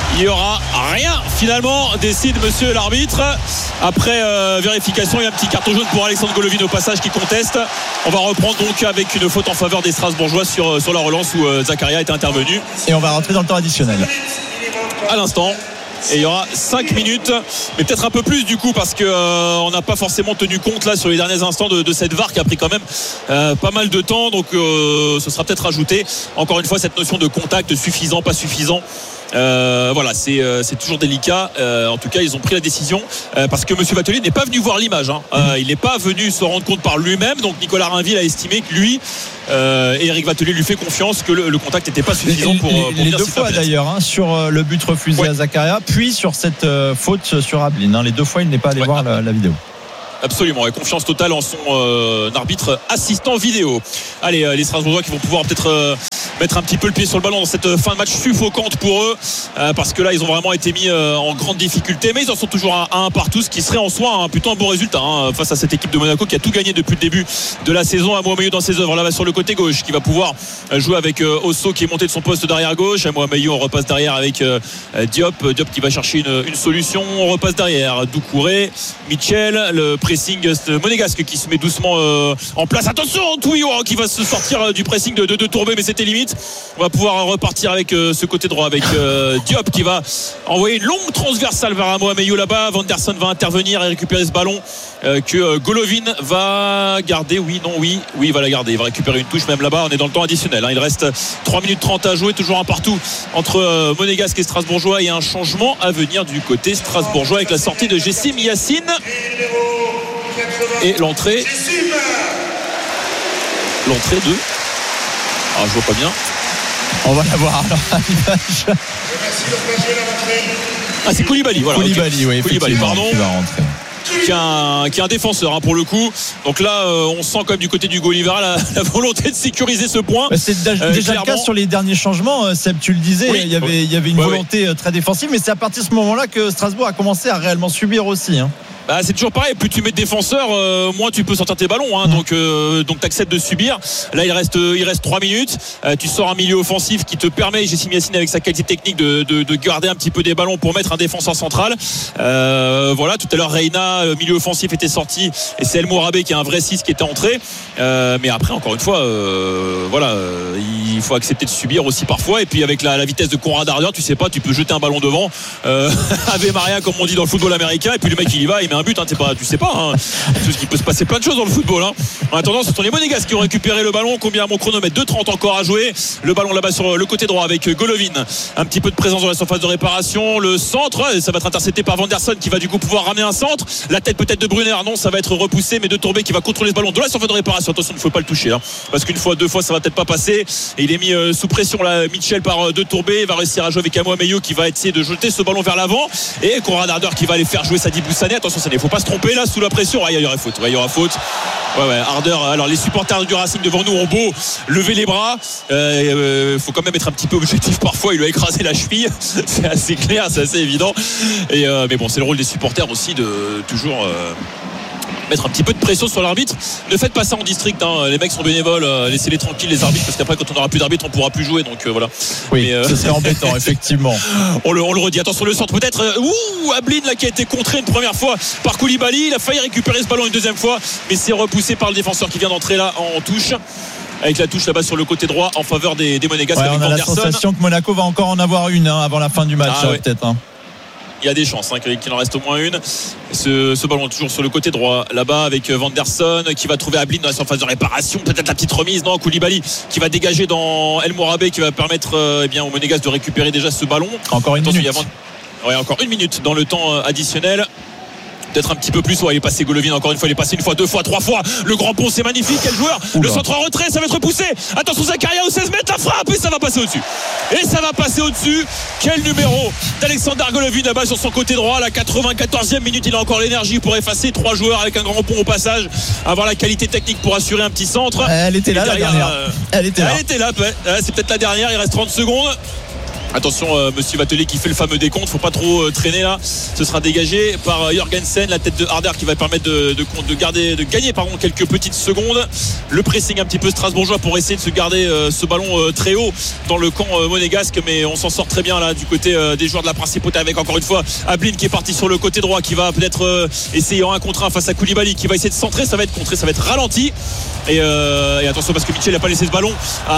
Il n'y aura rien finalement, décide monsieur l'arbitre. Après euh, vérification, il y a un petit carton jaune pour Alexandre Golovin au passage qui conteste. On va reprendre donc avec une faute en faveur des Strasbourgeois sur, sur la relance où euh, Zakaria est intervenu. Et on va rentrer dans le temps additionnel à l'instant. Et il y aura cinq minutes, mais peut-être un peu plus du coup, parce qu'on euh, n'a pas forcément tenu compte là sur les derniers instants de, de cette V A R qui a pris quand même euh, pas mal de temps. Donc euh, ce sera peut-être rajouté. Encore une fois, cette notion de contact suffisant, pas suffisant. Euh, voilà, c'est, euh, c'est toujours délicat. Euh, en tout cas, ils ont pris la décision euh, parce que monsieur Vatelier n'est pas venu voir l'image. Hein. Euh, il n'est pas venu se rendre compte par lui-même. Donc Nicolas Rainville a estimé que lui euh, et Eric Vatelier lui fait confiance que le, le contact n'était pas suffisant pour, les, pour les deux fois d'ailleurs hein, sur euh, le but refusé ouais. à Zakaria, puis sur cette euh, faute sur Ablin. Hein. Les deux fois, il n'est pas allé ouais. voir la, la vidéo. Absolument, et confiance totale en son euh, arbitre assistant vidéo. Allez, euh, les Strasbourgeois qui vont pouvoir peut-être euh, mettre un petit peu le pied sur le ballon dans cette fin de match suffocante pour eux, euh, parce que là ils ont vraiment été mis euh, en grande difficulté, mais ils en sont toujours à un partout, ce qui serait en soi hein, plutôt un bon résultat hein, face à cette équipe de Monaco qui a tout gagné depuis le début de la saison. À Mohameyo dans ses œuvres là-bas sur le côté gauche qui va pouvoir jouer avec euh, Osso qui est monté de son poste d'arrière gauche. À Mohameyo on repasse derrière avec euh, Diop Diop qui va chercher une, une solution. On repasse derrière Doucouré, Mitchell, le pressing monégasque qui se met doucement euh, en place. Attention Touillon qui va se sortir euh, du pressing de, de, de Tourbet, mais c'était limite. On va pouvoir repartir avec euh, ce côté droit avec euh, Diop qui va envoyer une longue transversale vers Mohameyo là-bas. Vanderson va intervenir et récupérer ce ballon euh, que euh, Golovin va garder. Oui, non, oui, oui, il va la garder. Il va récupérer une touche même là-bas. On est dans le temps additionnel hein. Il reste trois minutes trente à jouer, toujours un partout entre euh, Monégasque et Strasbourgeois. Il y a un changement à venir du côté strasbourgeois avec la sortie de Jessim Yassine et l'entrée l'entrée de ah je vois pas bien, on va la voir alors à l'image. Ah c'est Koulibaly voilà Koulibaly okay. oui Koulibaly pardon qui va rentrer. Qui est, un, qui est un défenseur hein, pour le coup. Donc là euh, on sent quand même du côté du Gauliver la, la volonté de sécuriser ce point. Bah, c'est déjà euh, le cas sur les derniers changements. Seb, tu le disais, oui, il y avait, oui. il y avait une ouais, volonté oui. très défensive, mais c'est à partir de ce moment-là que Strasbourg a commencé à réellement subir aussi hein. Bah, c'est toujours pareil, plus tu mets de défenseurs euh, moins tu peux sortir tes ballons hein. mmh. donc euh, donc t'acceptes de subir. Là il reste il reste trois minutes, euh, tu sors un milieu offensif qui te permet, Jessim Yassine avec sa qualité technique de, de, de garder un petit peu des ballons pour mettre un défenseur central euh, voilà. Tout à l'heure Reina, le milieu offensif était sorti et c'est El Mourabé qui est un vrai six qui était entré euh, mais après encore une fois euh, voilà euh, il faut accepter de subir aussi parfois, et puis avec la, la vitesse de Conrad Harder tu sais pas, tu peux jeter un ballon devant euh, Ave Maria comme on dit dans le football américain, et puis le mec il y va, il met un but hein, pas, tu sais pas hein. Il peut se passer plein de choses dans le football hein. En attendant ce sont les Monégasques qui ont récupéré le ballon. Combien à mon chronomètre, deux trente encore à jouer. Le ballon là-bas sur le côté droit avec Golovin, un petit peu de présence dans la surface de réparation. Le centre, ça va être intercepté par Vanderson qui va du coup pouvoir ramener un centre. La tête peut-être de Brunner, non ça va être repoussé, mais de Tourbet qui va contrôler ce ballon de la surface de réparation. Attention, il ne faut pas le toucher là, parce qu'une fois, deux fois ça va peut-être pas passer, et il est mis euh, sous pression là, Mitchell par euh, de Tourbet. Il va réussir à jouer avec Mohameyo qui va essayer de jeter ce ballon vers l'avant, et Conrad Harder qui va aller faire jouer Sadi Boussané. Attention, ça ne faut pas se tromper là sous la pression. Ah, il y aura faute, ouais, il y aura faute. Ouais, ouais, Harder. Alors les supporters du Racing devant nous ont beau lever les bras, il euh, euh, faut quand même être un petit peu objectif parfois. Il lui a écrasé la cheville, c'est assez clair, c'est assez évident, et euh, mais bon, c'est le rôle des supporters aussi de toujours euh, mettre un petit peu de pression sur l'arbitre. Ne faites pas ça en district hein. Les mecs sont bénévoles, euh, laissez-les tranquilles les arbitres, parce qu'après quand on n'aura plus d'arbitre on pourra plus jouer, donc euh, voilà. Oui, mais, euh... ça c'est embêtant effectivement. on, le, on le redit, attention le centre peut-être, euh, ouh Ablin là qui a été contré une première fois par Koulibaly, il a failli récupérer ce ballon une deuxième fois, mais c'est repoussé par le défenseur qui vient d'entrer là en touche, avec la touche là-bas sur le côté droit en faveur des, des Monégasques. Ouais, on a la sensation que Monaco va encore en avoir une hein, avant la fin du match ah, ouais. peut-être hein. Il y a des chances hein, qu'il en reste au moins une. Ce, ce ballon toujours sur le côté droit là-bas avec Vanderson qui va trouver Ablin dans la surface de réparation, peut-être la petite remise, non, Koulibaly qui va dégager dans El Mourabé qui va permettre euh, eh bien, aux Monégasques de récupérer déjà ce ballon. Encore une Attention, minute avant... ouais, encore une minute dans le temps additionnel, peut-être un petit peu plus. Ouais, il est passé Golovin encore une fois, il est passé une fois, deux fois, trois fois. Le grand pont, c'est magnifique. Quel joueur. Oula. Le centre en retrait, ça va être repoussé. Attention Zakaria au seize mètres, la frappe, et ça va passer au-dessus. Et ça va passer au-dessus. Quel numéro d'Alexander Golovin là-bas sur son côté droit. La quatre-vingt-quatorzième minute, il a encore l'énergie pour effacer trois joueurs avec un grand pont au passage. Avoir la qualité technique pour assurer un petit centre. Elle était là, derrière, la dernière. Euh, elle était là. Elle était là. C'est peut-être la dernière. Il reste trente secondes. Attention, euh, monsieur Vatelier qui fait le fameux décompte, faut pas trop euh, traîner là. Ce sera dégagé par euh, Jorgensen, la tête de Harder qui va permettre de, de, de garder, de gagner pardon, quelques petites secondes. Le pressing un petit peu strasbourgeois pour essayer de se garder euh, ce ballon euh, très haut dans le camp euh, monégasque, mais on s'en sort très bien là du côté euh, des joueurs de la principauté, avec encore une fois Ablin qui est parti sur le côté droit, qui va peut-être euh, essayer en un contre un face à Koulibaly, qui va essayer de centrer. Ça va être contré, ça va être ralenti. Et, euh, et attention parce que Mitchell n'a pas laissé ce ballon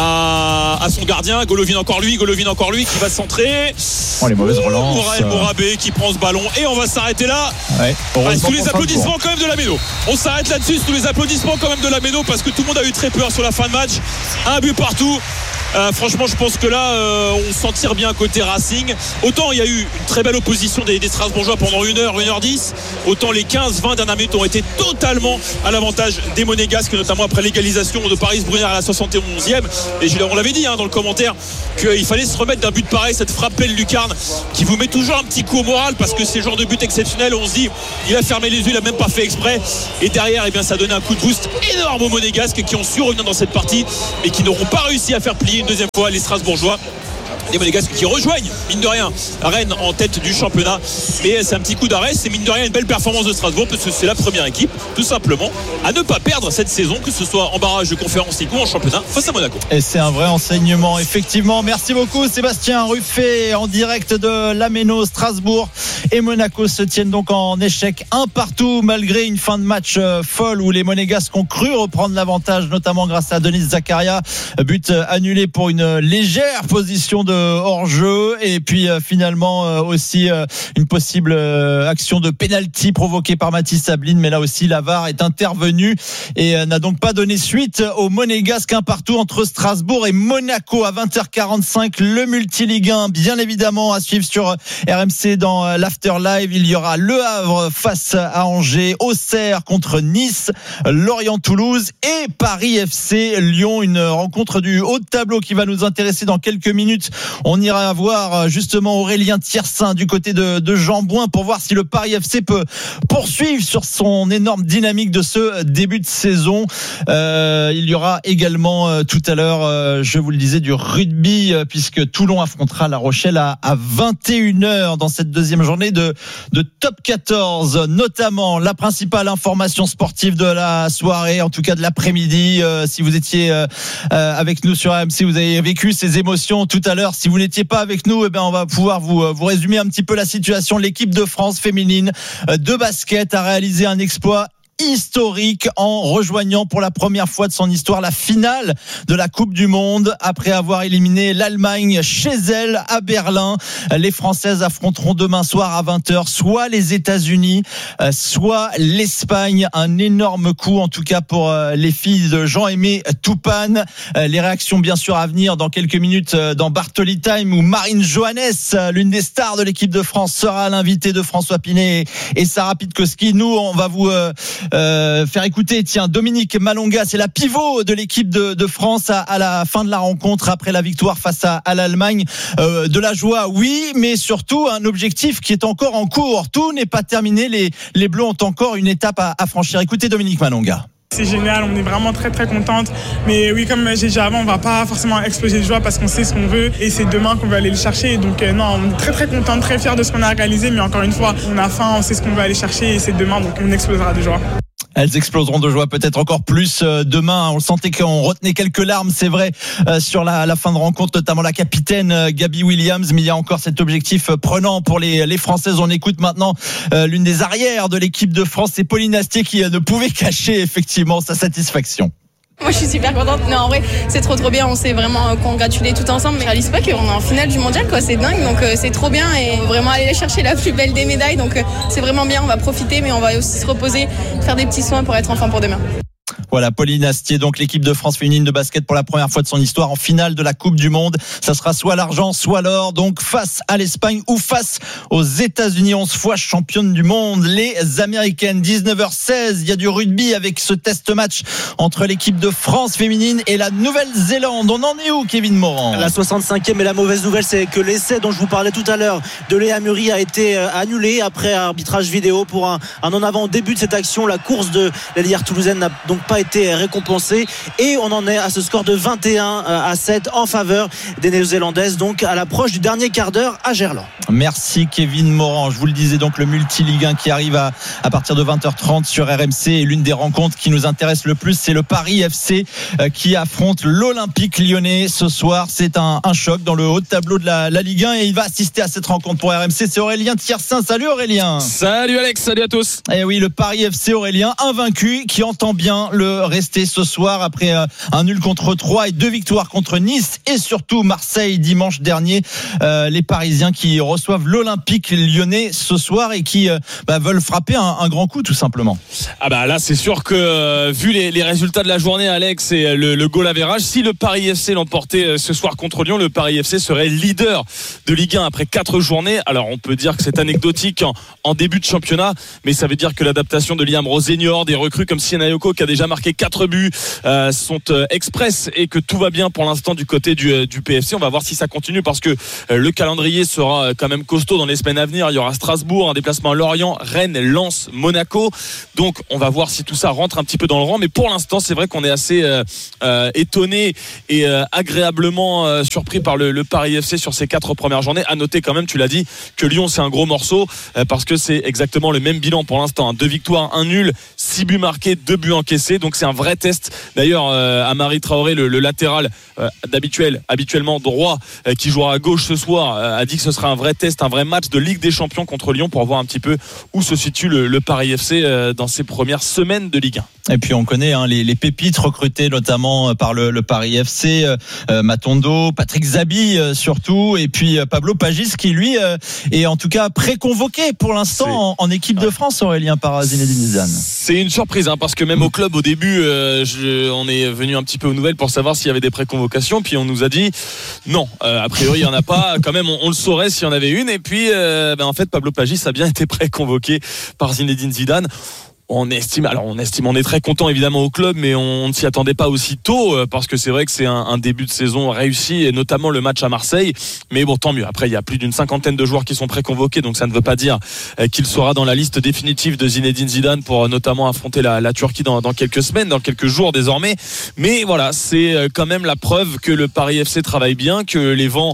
à, à son gardien. Golovin encore lui, Golovin encore lui qui va centrer. Oh, les mauvaises relances. Moraël Morabé qui prend ce ballon et on va s'arrêter là. Ouais, ah, sous les applaudissements quand même de la Méno. On s'arrête là-dessus sous les applaudissements quand même de la Méno parce que tout le monde a eu très peur sur la fin de match. Un but partout. Euh, franchement je pense que là euh, on s'en tire bien côté Racing. Autant il y a eu une très belle opposition des, des Strasbourgeois pendant une heure, une heure dix, autant les quinze vingt dernières minutes ont été totalement à l'avantage des Monégasques, notamment après l'égalisation de Paris Brunner à la soixante et onzième. Et on l'avait dit hein, dans le commentaire qu'il fallait se remettre d'un but pareil, cette frappe pleine lucarne qui vous met toujours un petit coup au moral parce que c'est le genre de but exceptionnel où on se dit il a fermé les yeux, il a même pas fait exprès, et derrière eh bien, ça a donné un coup de boost énorme aux Monégasques qui ont su revenir dans cette partie et qui n'auront pas réussi à faire plier une deuxième fois les Strasbourgeois. Les Monégasques qui rejoignent mine de rien Rennes en tête du championnat, mais c'est un petit coup d'arrêt. C'est mine de rien une belle performance de Strasbourg parce que c'est la première équipe tout simplement à ne pas perdre cette saison, que ce soit en barrage de Conférence League ou en championnat face à Monaco. Et c'est un vrai enseignement effectivement. Merci beaucoup Sébastien Ruffet en direct de la Méno. Strasbourg et Monaco se tiennent donc en échec un partout malgré une fin de match folle où les Monégasques ont cru reprendre l'avantage, notamment grâce à Denis Zakaria, but annulé pour une légère position de hors-jeu, et puis euh, finalement euh, aussi euh, une possible euh, action de pénalty provoquée par Mathis Ablin, mais là aussi la V A R est intervenue et euh, n'a donc pas donné suite au Monégasque. Un partout entre Strasbourg et Monaco à vingt heures quarante-cinq. Le multi-Ligue un bien évidemment à suivre sur R M C dans euh, l'After Live. Il y aura Le Havre face à Angers, Auxerre contre Nice, Lorient-Toulouse et Paris F C Lyon, une rencontre du haut de tableau qui va nous intéresser dans quelques minutes. On ira voir justement Aurélien Tiersin du côté de, de Jean-Bouin pour voir si le Paris F C peut poursuivre sur son énorme dynamique de ce début de saison. Euh, il y aura également euh, tout à l'heure, euh, je vous le disais, du rugby euh, puisque Toulon affrontera La Rochelle à, à vingt et une heures dans cette deuxième journée de, de Top quatorze. Notamment la principale information sportive de la soirée, en tout cas de l'après-midi. Euh, si vous étiez euh, euh, avec nous sur A M C, vous avez vécu ces émotions tout à l'heure. Si vous n'étiez pas avec nous, eh bien on va pouvoir vous, vous résumer un petit peu la situation. L'équipe de France féminine de basket a réalisé un exploit historique en rejoignant pour la première fois de son histoire la finale de la Coupe du Monde après avoir éliminé l'Allemagne chez elle à Berlin. Les Françaises affronteront demain soir à vingt heures soit les États-Unis, soit l'Espagne. Un énorme coup en tout cas pour les filles de Jean-Aimé Toupane. Les réactions bien sûr à venir dans quelques minutes dans Bartoli Time où Marine Johannes, l'une des stars de l'équipe de France, sera l'invitée de François Pinet et Sarah Pitkowski. Nous on va vous euh, Euh, faire écouter tiens Dominique Malonga, c'est la pivot de l'équipe de, de France à, à la fin de la rencontre après la victoire face à, à l'Allemagne. Euh, de la joie oui, mais surtout un objectif qui est encore en cours. Tout n'est pas terminé, les, les Bleus ont encore une étape à, à franchir. Écoutez Dominique Malonga. C'est génial, on est vraiment très très contente. Mais oui, comme j'ai dit avant, on va pas forcément exploser de joie parce qu'on sait ce qu'on veut et c'est demain qu'on va aller le chercher. Donc euh, non, on est très très contente, très fiers de ce qu'on a réalisé. Mais encore une fois, on a faim, on sait ce qu'on va aller chercher et c'est demain, donc on explosera de joie. Elles exploseront de joie peut-être encore plus demain. On sentait qu'on retenait quelques larmes, c'est vrai, sur la, la fin de rencontre, notamment la capitaine Gabi Williams. Mais il y a encore cet objectif prenant pour les, les Françaises. On écoute maintenant l'une des arrières de l'équipe de France, c'est Pauline Astier qui ne pouvait cacher effectivement sa satisfaction. Moi je suis super contente, mais en vrai c'est trop trop bien, on s'est vraiment congratulés tout ensemble, mais je réalise pas qu'on est en finale du mondial quoi, c'est dingue, donc euh, c'est trop bien et on va vraiment aller chercher la plus belle des médailles, donc euh, c'est vraiment bien, on va profiter mais on va aussi se reposer, faire des petits soins pour être en forme pour demain. Voilà, Pauline Astier, donc l'équipe de France féminine de basket pour la première fois de son histoire en finale de la Coupe du Monde. Ça sera soit l'argent, soit l'or, donc face à l'Espagne ou face aux États-Unis, onze fois championne du monde. Les Américaines, dix-neuf heures seize, il y a du rugby avec ce test match entre l'équipe de France féminine et la Nouvelle-Zélande. On en est où, Kevin Morand ? La soixante-cinquième, et la mauvaise nouvelle, c'est que l'essai dont je vous parlais tout à l'heure de Léa Muri a été annulé après arbitrage vidéo pour un, un en avant au début de cette action. La course de l'ailière toulousaine n'a donc pas été récompensés et on en est à ce score de vingt et un à sept en faveur des Néo-Zélandaises, donc à l'approche du dernier quart d'heure à Gerland. Merci Kevin Morand. Je vous le disais, donc le multi-Ligue un qui arrive à, à partir de vingt heures trente sur R M C, et l'une des rencontres qui nous intéresse le plus, c'est le Paris F C euh, qui affronte l'Olympique Lyonnais ce soir. C'est un, un choc dans le haut de tableau de la, la Ligue un, et il va assister à cette rencontre pour R M C. C'est Aurélien Thiersin. Salut Aurélien. Salut Alex, salut à tous. Et oui, le Paris F C, Aurélien, invaincu, qui entend bien le rester ce soir après euh, un nul contre Troyes et deux victoires contre Nice et surtout Marseille dimanche dernier. Euh, les Parisiens qui reçoivent l'Olympique Lyonnais ce soir et qui euh, bah, veulent frapper un, un grand coup tout simplement. Ah bah là c'est sûr que euh, vu les, les résultats de la journée, Alex, et le, le goal average, si le Paris F C l'emportait euh, ce soir contre Lyon, le Paris F C serait leader de Ligue un après quatre journées. Alors on peut dire que c'est anecdotique en, en début de championnat, mais ça veut dire que l'adaptation de Liam Rossignol, des recrues comme Siena Yoko qui a déjà marqué quatre buts euh, sont euh, express, et que tout va bien pour l'instant du côté du, euh, du P F C. On va voir si ça continue, parce que euh, le calendrier sera euh, quand même costaud dans les semaines à venir. Il y aura Strasbourg, un déplacement à Lorient, Rennes, Lens, Monaco. Donc on va voir si tout ça rentre un petit peu dans le rang, mais pour l'instant c'est vrai qu'on est assez euh, euh, étonné et euh, agréablement euh, surpris par le, le Paris F C sur ces quatre premières journées. À noter quand même, tu l'as dit, que Lyon c'est un gros morceau, euh, parce que c'est exactement le même bilan pour l'instant, hein. Deux victoires, un nul, six buts marqués, deux buts encaissés, donc c'est un vrai test. D'ailleurs euh, Amari Traoré, le, le latéral euh, d'habituel, habituellement droit, euh, qui jouera à gauche ce soir, euh, a dit que ce sera un vrai test, un vrai match de Ligue des Champions contre Lyon, pour voir un petit peu où se situe le, le Paris F C euh, dans ses premières semaines de Ligue un. Et puis on connaît hein, les, les pépites recrutées notamment par le, le Paris F C, euh, Matondo, Patrick Zabi euh, surtout, et puis euh, Pablo Pagis qui lui euh, est en tout cas pré-convoqué pour l'instant en, en équipe de France, Aurélien, par Zinedine Zidane. C'est une surprise hein, parce que même au club au début euh, je, on est venu un petit peu aux nouvelles pour savoir s'il y avait des pré-convocations, puis on nous a dit non, euh, a priori il n'y en a pas. Quand même on, on le saurait s'il y en avait une, et puis euh, ben, en fait Pablo Pagis a bien été pré-convoqué par Zinedine Zidane. On estime, alors on estime, on est très content évidemment au club, mais on ne s'y attendait pas aussi tôt, parce que c'est vrai que c'est un, un début de saison réussi, et notamment le match à Marseille. Mais bon, tant mieux. Après, il y a plus d'une cinquantaine de joueurs qui sont pré-convoqués, donc ça ne veut pas dire qu'il sera dans la liste définitive de Zinedine Zidane pour notamment affronter la, la Turquie dans, dans quelques semaines, dans quelques jours désormais. Mais voilà, c'est quand même la preuve que le Paris F C travaille bien, que les vents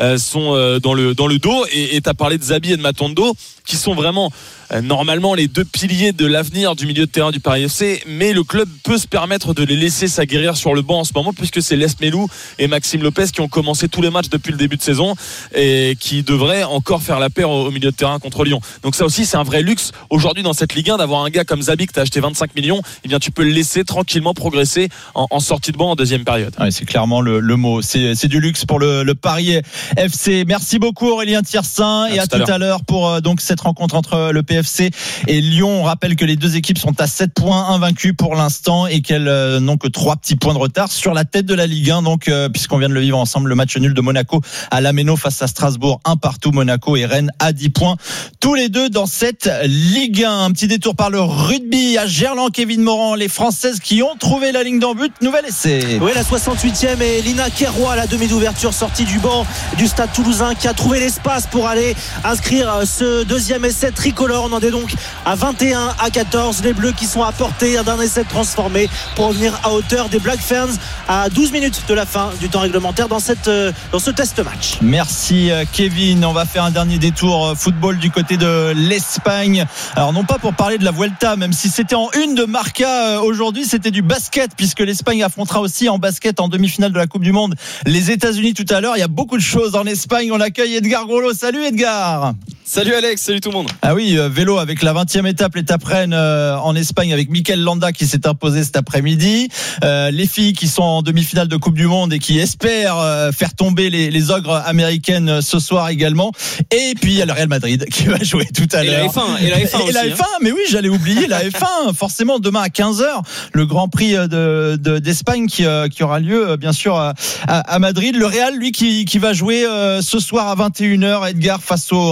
sont dans le dans le dos. Et tu as parlé de Zabi et de Matondo, qui sont vraiment normalement les deux piliers de l'avenir du milieu de terrain du Paris F C, mais le club peut se permettre de les laisser s'aguerrir sur le banc en ce moment, puisque c'est Les Melou et Maxime Lopez qui ont commencé tous les matchs depuis le début de saison et qui devraient encore faire la paire au milieu de terrain contre Lyon. Donc ça aussi c'est un vrai luxe aujourd'hui dans cette Ligue un, d'avoir un gars comme Zabi que tu as acheté vingt-cinq millions, et bien tu peux le laisser tranquillement progresser en, en sortie de banc en deuxième période. Ouais, c'est clairement le, le mot, c'est, c'est du luxe pour le, le Paris F C. Merci beaucoup Aurélien Thiersin, et à, à tout à l'heure, à l'heure pour euh, donc cette rencontre entre le P F C et Lyon. On rappelle que les deux équipes sont à sept points, invaincues pour l'instant, et qu'elles euh, n'ont que trois petits points de retard sur la tête de la Ligue un. Donc, euh, puisqu'on vient de le vivre ensemble, le match nul de Monaco à l'Ameno face à Strasbourg, un partout. Monaco et Rennes à dix points, tous les deux dans cette Ligue un. Un petit détour par le rugby à Gerland, Kevin Morand. Les Françaises qui ont trouvé la ligne d'en but, nouvel essai. Oui, la soixante-huitième, et Lina Kerroy, la demi d'ouverture, sortie du banc du Stade Toulousain, qui a trouvé l'espace pour aller inscrire ce deuxième essai tricolore. On en est donc à vingt et un à quatorze, les Bleus qui sont à portée d'un essai transformé pour revenir à hauteur des Black Ferns à douze minutes de la fin du temps réglementaire dans, cette, dans ce test match. Merci Kevin. On va faire un dernier détour football du côté de l'Espagne. Alors non pas pour parler de la Vuelta, même si c'était en une de Marca aujourd'hui, c'était du basket, puisque l'Espagne affrontera aussi en basket en demi-finale de la Coupe du Monde les États-Unis tout à l'heure. Il y a beaucoup de choses en Espagne. On accueille Edgar Grollo. Salut Edgar. Salut Alex, salut tout le monde. Ah oui, euh, vélo avec la vingtième étape, l'étape Rennes euh, en Espagne, avec Mikel Landa qui s'est imposé cet après-midi. Euh, les filles qui sont en demi-finale de Coupe du Monde et qui espèrent euh, faire tomber les, les ogres américaines euh, ce soir également. Et puis il y a le Real Madrid qui va jouer tout à et l'heure. La F un, et la F un et aussi. la F un, hein. Mais oui, j'allais oublier la F un. Forcément, demain à quinze heures, le Grand Prix de, de, d'Espagne qui, euh, qui aura lieu bien sûr à, à, à Madrid. Le Real, lui, qui, qui va jouer euh, ce soir à vingt et une heures, Edgar, face au Rayo Vallecano.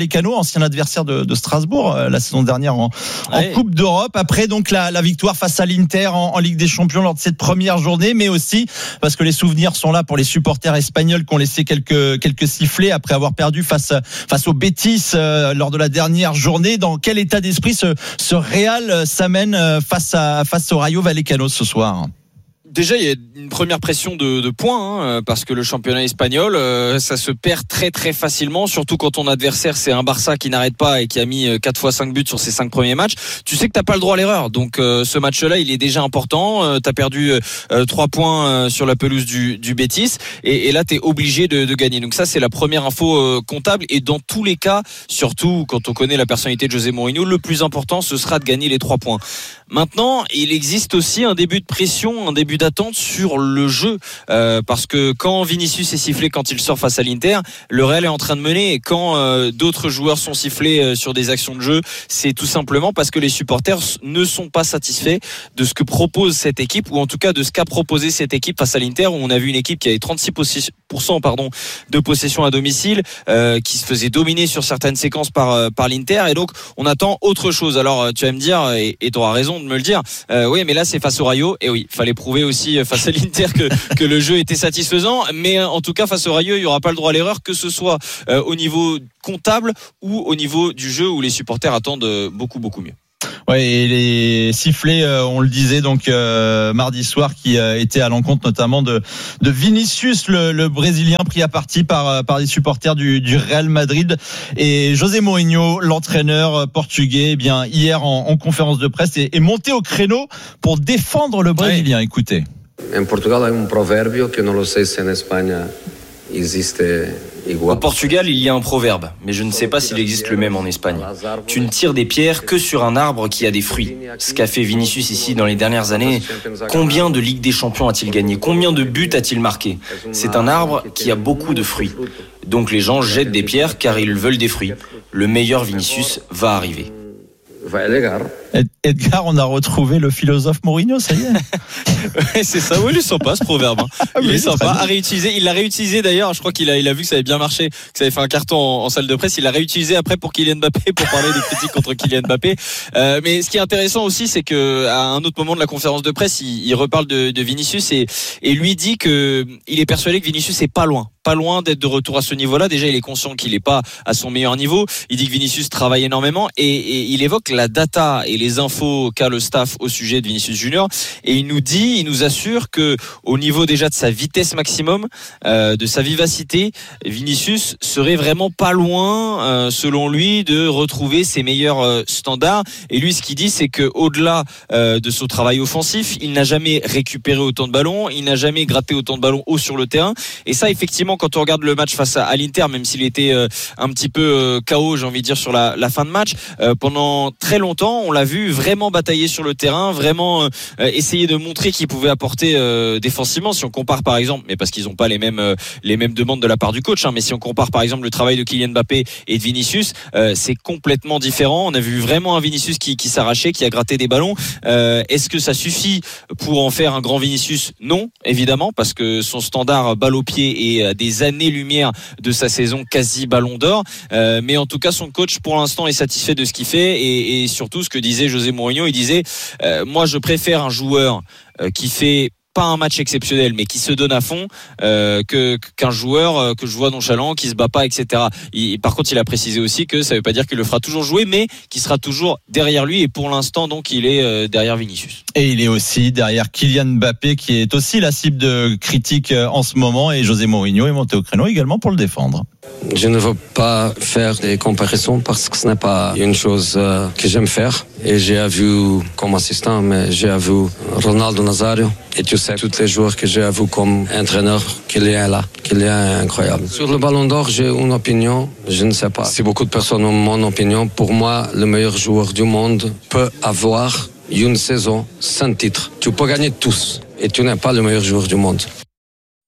Vallecano, ancien adversaire de, de Strasbourg euh, la saison dernière en, en ouais. Coupe d'Europe. Après donc la, la victoire face à l'Inter en, en Ligue des Champions lors de cette première journée, mais aussi parce que les souvenirs sont là pour les supporters espagnols qui ont laissé quelques quelques sifflets après avoir perdu face face au Betis euh, lors de la dernière journée. Dans quel état d'esprit ce, ce Real s'amène euh, face à face au Rayo Vallecano ce soir? Déjà, il y a une première pression de, de points, hein, parce que le championnat espagnol, euh, ça se perd très très facilement, surtout quand ton adversaire c'est un Barça qui n'arrête pas et qui a mis quatre fois cinq buts sur ses cinq premiers matchs. Tu sais que t'as pas le droit à l'erreur, donc euh, ce match-là, il est déjà important. Euh, t'as perdu euh, trois points euh, sur la pelouse du, du Betis, et, et là t'es obligé de, de gagner. Donc ça, c'est la première info euh, comptable. Et dans tous les cas, surtout quand on connaît la personnalité de José Mourinho, le plus important, ce sera de gagner les trois points. Maintenant, il existe aussi un début de pression, un début d'attente sur le jeu, euh, parce que quand Vinicius est sifflé quand il sort face à l'Inter, le Real est en train de mener, et quand euh, d'autres joueurs sont sifflés euh, sur des actions de jeu, c'est tout simplement parce que les supporters ne sont pas satisfaits de ce que propose cette équipe, ou en tout cas de ce qu'a proposé cette équipe face à l'Inter, où on a vu une équipe qui avait trente-six pour cent pardon, de possession à domicile, euh, qui se faisait dominer sur certaines séquences par, euh, par l'Inter, et donc on attend autre chose. Alors tu vas me dire, et tu auras raison de me le dire, euh, oui mais là c'est face au Rayo, et oui, il fallait prouver aussi face à l'Inter que, que le jeu était satisfaisant, mais en tout cas face au Rayo, il n'y aura pas le droit à l'erreur, que ce soit euh, au niveau comptable ou au niveau du jeu, où les supporters attendent beaucoup beaucoup mieux. Ouais, et les sifflets, euh, on le disait donc euh, mardi soir, qui euh, étaient à l'encontre notamment de de Vinicius, le, le Brésilien, pris à partie par par des supporters du, du Real Madrid. Et José Mourinho, l'entraîneur portugais, eh bien hier en, en conférence de presse, est, est monté au créneau pour défendre le Brésilien. Ouais. Écoutez. En Portugal, il y a un proverbe que je ne sais si en Espagne existe. Au Portugal, il y a un proverbe, mais je ne sais pas s'il existe le même en Espagne. Tu ne tires des pierres que sur un arbre qui a des fruits. Ce qu'a fait Vinicius ici dans les dernières années, combien de Ligue des Champions a-t-il gagné? Combien de buts a-t-il marqué? C'est un arbre qui a beaucoup de fruits. Donc les gens jettent des pierres car ils veulent des fruits. Le meilleur Vinicius va arriver. Edgar, on a retrouvé le philosophe Mourinho, ça y est. Ouais, c'est ça, oui, il est sympa ce proverbe. Hein. Il oui, est sympa à réutiliser. Il l'a réutilisé d'ailleurs. Je crois qu'il a, il a vu que ça avait bien marché, que ça avait fait un carton en, en salle de presse. Il l'a réutilisé après pour Kylian Mbappé, pour parler des critiques contre Kylian Mbappé. Euh, mais ce qui est intéressant aussi, c'est que à un autre moment de la conférence de presse, il, il reparle de, de Vinicius et, et lui dit que il est persuadé que Vinicius est pas loin. Pas loin d'être de retour à ce niveau-là. Déjà, il est conscient qu'il n'est pas à son meilleur niveau. Il dit que Vinicius travaille énormément et, et il évoque la data et les infos qu'a le staff au sujet de Vinicius Junior. Et il nous dit, il nous assure que au niveau déjà de sa vitesse maximum, euh, de sa vivacité, Vinicius serait vraiment pas loin, euh, selon lui, de retrouver ses meilleurs euh, standards. Et lui, ce qu'il dit, c'est que au-delà euh, de son travail offensif, il n'a jamais récupéré autant de ballons, il n'a jamais gratté autant de ballons haut sur le terrain. Et ça, effectivement, quand on regarde le match face à, à l'Inter, même s'il était euh, un petit peu euh, K O, j'ai envie de dire, sur la, la fin de match, euh, pendant très longtemps, on l'a vu vraiment batailler sur le terrain, vraiment euh, essayer de montrer qu'il pouvait apporter euh, défensivement. Si on compare par exemple, mais parce qu'ils n'ont pas les mêmes euh, les mêmes demandes de la part du coach, hein, mais si on compare par exemple le travail de Kylian Mbappé et de Vinicius, euh, c'est complètement différent. On a vu vraiment un Vinicius qui, qui s'arrachait, qui a gratté des ballons. Euh, est-ce que ça suffit pour en faire un grand Vinicius? Non, évidemment, parce que son standard balle au pied est à des années-lumière de sa saison quasi ballon d'or. Euh, mais en tout cas, son coach pour l'instant est satisfait de ce qu'il fait et, et surtout ce que disait José Mourinho, il disait euh, moi je préfère un joueur euh, qui fait pas un match exceptionnel mais qui se donne à fond euh, que qu'un joueur euh, que je vois nonchalant, qui se bat pas, etc. Il, par contre il a précisé aussi que ça veut pas dire qu'il le fera toujours jouer, mais qu'il sera toujours derrière lui, et pour l'instant donc il est euh, derrière Vinicius. Et il est aussi derrière Kylian Mbappé, qui est aussi la cible de critiques en ce moment, et José Mourinho est monté au créneau également pour le défendre. Je ne veux pas faire des comparaisons parce que ce n'est pas une chose euh, que j'aime faire. Et j'ai vu comme assistant, mais j'ai vu Ronaldo Nazario. Et tu sais, tous les joueurs que j'ai vu comme entraîneur, Kylian est là. Kylian est incroyable. Sur le Ballon d'Or, j'ai une opinion, je ne sais pas. Si beaucoup de personnes ont mon opinion, pour moi, le meilleur joueur du monde peut avoir une saison sans titre. Tu peux gagner tous et tu n'es pas le meilleur joueur du monde.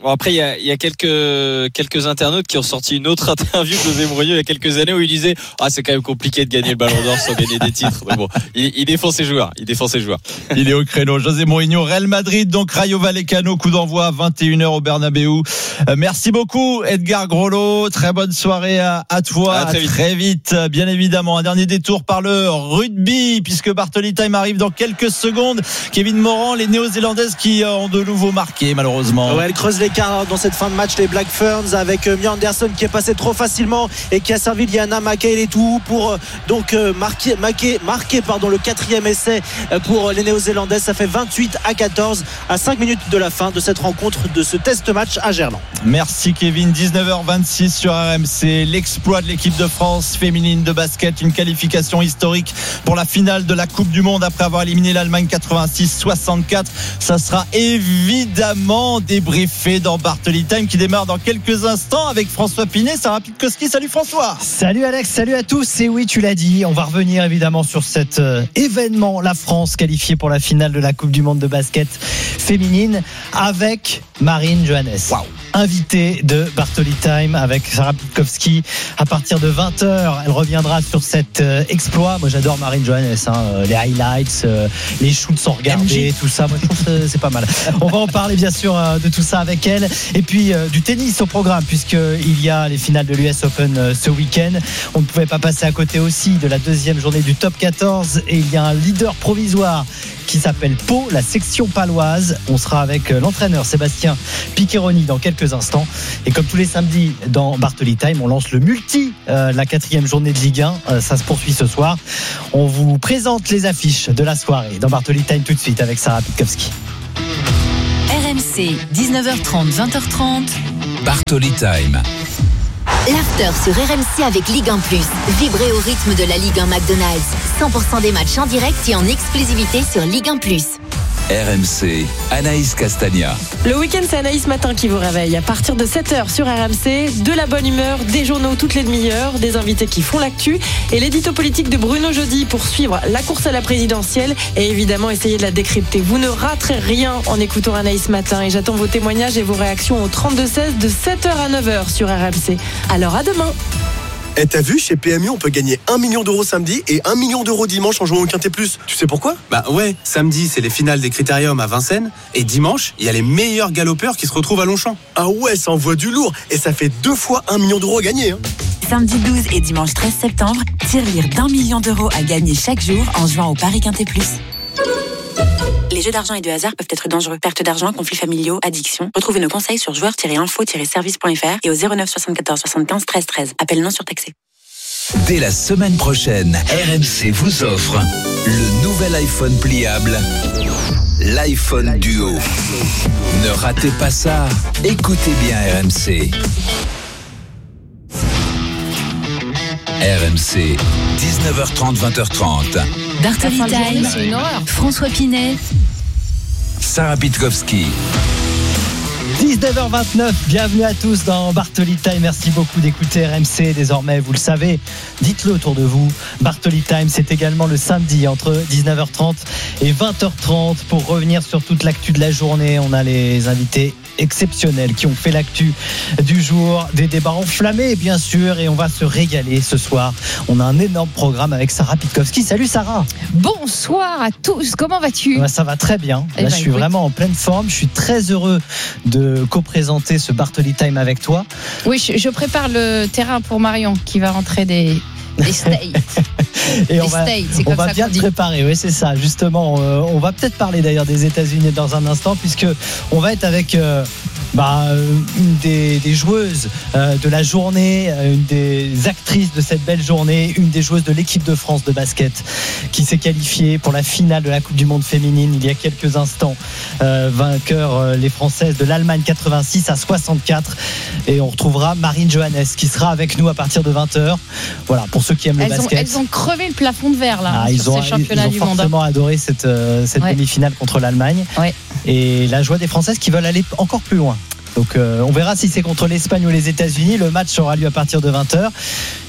Bon, après, il y a, il y a quelques, quelques internautes qui ont sorti une autre interview de José Mourinho il y a quelques années où il disait ah, c'est quand même compliqué de gagner le Ballon d'Or sans gagner des titres. Mais bon, il, il défend ses joueurs. Il défend ses joueurs. Il est au créneau. José Mourinho, Real Madrid, donc Rayo Vallecano, coup d'envoi à vingt et une heures au Bernabéu. Euh, merci beaucoup, Edgar Grolot. Très bonne soirée à, à toi. À très vite. Très vite, bien évidemment. Un dernier détour par le rugby, puisque Bartoli Time arrive dans quelques secondes. Kevin Morand, les Néo-Zélandaises qui ont de nouveau marqué, malheureusement. Ouais, elle creuse l'écart dans cette fin de match, les Black Ferns, avec Mia Anderson qui est passé trop facilement et qui a servi Liana Makaele-Tu'u pour euh, donc euh, marquer, marquer, marquer pardon, le quatrième essai pour les Néo-Zélandaises. Ça fait vingt-huit à quatorze à cinq minutes de la fin de cette rencontre, de ce test match à Gerland. Merci Kevin. Dix-neuf heures vingt-six sur R M C. L'exploit de l'équipe de France féminine de basket, une qualification historique pour la finale de la Coupe du Monde après avoir éliminé l'Allemagne quatre-vingt-six soixante-quatre. Ça sera évidemment débriefé dans Bartoli Time qui démarre dans quelques instants avec François Pinet, Sarah Pitkowski. Salut François. Salut Alex, salut à tous. Et oui, tu l'as dit, on va revenir évidemment sur cet euh, événement, la France qualifiée pour la finale de la Coupe du Monde de basket féminine avec Marine Johannes. Wow. Invitée de Bartoli Time avec Sarah Pitkowski à partir de vingt heures. Elle reviendra sur cet euh, exploit. Moi j'adore Marine Johannes, hein, euh, les highlights, euh, les shoots sans regarder, tout ça. Moi je trouve que c'est pas mal. On va en parler bien sûr euh, de tout ça avec elle. Et puis euh, du tennis au programme, puisqu'il y a les finales de l'U S Open euh, ce week-end. On ne pouvait pas passer à côté aussi de la deuxième journée du top quatorze. Et il y a un leader provisoire qui s'appelle Pau, la section paloise. On sera avec l'entraîneur Sébastien Piccheroni dans quelques instants. Et comme tous les samedis dans Bartoli Time, on lance le multi, euh, la quatrième journée de Ligue un. Euh, ça se poursuit ce soir. On vous présente les affiches de la soirée dans Bartoli Time tout de suite avec Sarah Pitkowski. R M C, dix-neuf heures trente, vingt heures trente. Bartoli Time. L'after sur R M C avec Ligue un plus. Vibrez au rythme de la Ligue un McDonald's. cent pour cent des matchs en direct et en exclusivité sur Ligue un plus. R M C, Anaïs Castagna. Le week-end, c'est Anaïs Matin qui vous réveille. À partir de sept heures sur R M C, de la bonne humeur, des journaux toutes les demi-heures, des invités qui font l'actu et l'édito politique de Bruno Jeudi pour suivre la course à la présidentielle et évidemment essayer de la décrypter. Vous ne raterez rien en écoutant Anaïs Matin et j'attends vos témoignages et vos réactions au trente-deux seize de sept heures à neuf heures sur R M C. Alors à demain. Et t'as vu, chez P M U, on peut gagner un million d'euros samedi et un million d'euros dimanche en jouant au Quintet Plus. Tu sais pourquoi ? Bah ouais, samedi, c'est les finales des Critériums à Vincennes. Et dimanche, il y a les meilleurs galopeurs qui se retrouvent à Longchamp. Ah ouais, ça envoie du lourd. Et ça fait deux fois un million d'euros à gagner. Hein. Samedi douze et dimanche treize septembre, tirelire d'un million d'euros à gagner chaque jour en jouant au Paris Quintet Plus. Les jeux d'argent et de hasard peuvent être dangereux. Perte d'argent, conflits familiaux, addiction. Retrouvez nos conseils sur joueurs tiret info tiret service point f r et au zéro neuf soixante-quatorze soixante-quinze treize treize. Appel non surtaxé. Dès la semaine prochaine, R M C vous offre le nouvel iPhone pliable, l'iPhone Duo. Ne ratez pas ça. Écoutez bien R M C. R M C, dix-neuf heures trente, vingt heures trente. Bartoli Time, François Pinet, Sarah Pitkowski. dix-neuf heures vingt-neuf, bienvenue à tous dans Bartoli Time. Merci beaucoup d'écouter R M C. Désormais, vous le savez, dites-le autour de vous. Bartoli Time, c'est également le samedi entre dix-neuf heures trente et vingt heures trente pour revenir sur toute l'actu de la journée. On a les invités exceptionnels qui ont fait l'actu du jour, des débats enflammés bien sûr, et on va se régaler ce soir. On a un énorme programme avec Sarah Pitkowski. Salut Sarah. Bonsoir à tous, comment vas-tu ? Ouais, ça va très bien. Là, eh ben, je suis écoute. vraiment en pleine forme. Je suis très heureux de co-présenter ce Bartoli Time avec toi. Oui, je, je prépare le terrain pour Marion qui va rentrer des des States. Et on va, on va bien te préparer, oui, c'est ça. Justement, euh, on va peut-être parler d'ailleurs des États-Unis dans un instant, puisque on va être avec euh, bah, une des, des joueuses euh, de la journée, une des actrices de cette belle journée, une des joueuses de l'équipe de France de basket qui s'est qualifiée pour la finale de la Coupe du Monde féminine il y a quelques instants. Euh, vainqueur euh, les Françaises de l'Allemagne quatre-vingt-six à soixante-quatre. Et on retrouvera Marine Johannes qui sera avec nous à partir de vingt heures. Voilà, pour ceux qui aiment elles le basket. Ont, elles ont crevé le plafond de verre là. Ah, ils, ont, ils, ils ont du forcément monde. adoré cette, euh, cette ouais. demi-finale contre l'Allemagne. Ouais. Et la joie des Françaises qui veulent aller encore plus loin. Donc euh, on verra si c'est contre l'Espagne ou les États-Unis. Le match aura lieu à partir de vingt heures.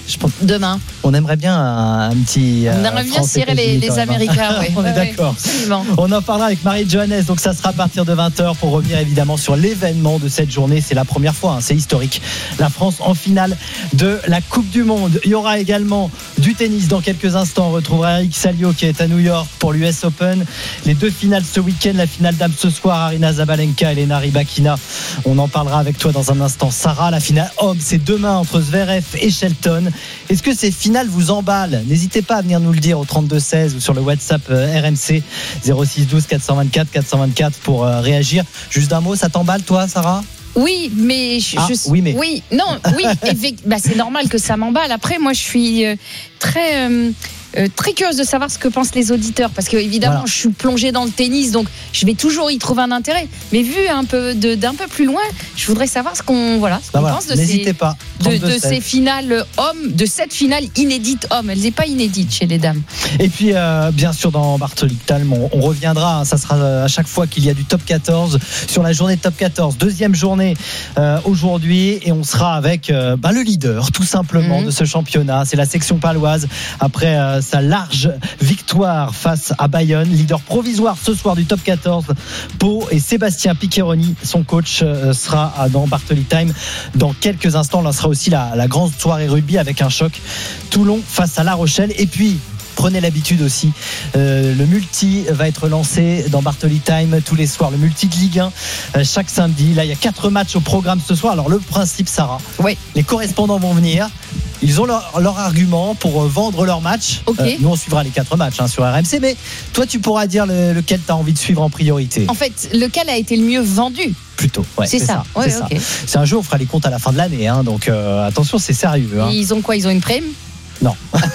Je pense... Demain. On aimerait bien un, un petit. On aimerait euh, bien cirer les, les Américains. Ouais. On est ouais, d'accord. Ouais, on en parlera avec Marie Johannes. Donc ça sera à partir de vingt heures pour revenir évidemment sur l'événement de cette journée. C'est la première fois, hein, c'est historique. La France en finale de la Coupe du Monde. Il y aura également du tennis dans quelques instants. On retrouvera Eric Salio qui est à New York pour l'U S Open. Les deux finales ce week-end. La finale dames ce soir, Aryna Sabalenka et Elena Rybakina. On en parlera avec toi dans un instant. Sarah, la finale homme, c'est demain entre Zverev et Shelton. Est-ce que ces finales vous emballent? N'hésitez pas à venir nous le dire au trente-deux seize ou sur le WhatsApp R M C zéro six douze quatre cent vingt-quatre quatre cent vingt-quatre pour euh, réagir. Juste d'un mot, ça t'emballe toi, Sarah? Oui, mais je, ah, je oui, mais oui, non, oui, bah, c'est normal que ça m'emballe. Après, moi, je suis euh, très euh, euh, très curieuse de savoir ce que pensent les auditeurs, parce que évidemment, voilà. je suis plongée dans le tennis, donc je vais toujours y trouver un intérêt. Mais vu un peu de, d'un peu plus loin, je voudrais savoir ce qu'on voilà, ce qu'on bah pense voilà. de N'hésitez ces pas. de, de ces finales hommes, de cette finale inédite homme. Elle n'est pas inédite chez les dames. Et puis, euh, bien sûr, dans Bartoli Talm, on, on reviendra. Hein, ça sera à chaque fois qu'il y a du top quatorze sur la journée de top quatorze. Deuxième journée euh, aujourd'hui, et on sera avec euh, bah, le leader, tout simplement, mmh. de ce championnat. C'est la section paloise après euh, sa large victoire face à Bayonne. Leader provisoire ce soir du top quatorze. Pau et Sébastien Piccheroni, son coach, euh, sera dans Bartoli Time dans quelques instants. Là sera aussi la, la grande soirée rugby avec un choc Toulon face à La Rochelle. Et puis prenez l'habitude aussi, euh, le multi va être lancé dans Bartoli Time tous les soirs, le multi de Ligue un euh, chaque samedi. Là il y a quatre matchs au programme ce soir. Alors le principe, Sarah, oui. les correspondants vont venir, ils ont leur, leur argument pour euh, vendre leur match. Okay. euh, nous on suivra les quatre matchs hein, sur R M C, mais toi tu pourras dire le, lequel tu as envie de suivre en priorité. En fait, lequel a été le mieux vendu plutôt, ouais, c'est, c'est ça, ça, ouais, c'est, okay. ça. C'est un jeu, on fera les comptes à la fin de l'année hein, donc euh, attention, c'est sérieux hein. Ils ont quoi? Ils ont une prime? Non.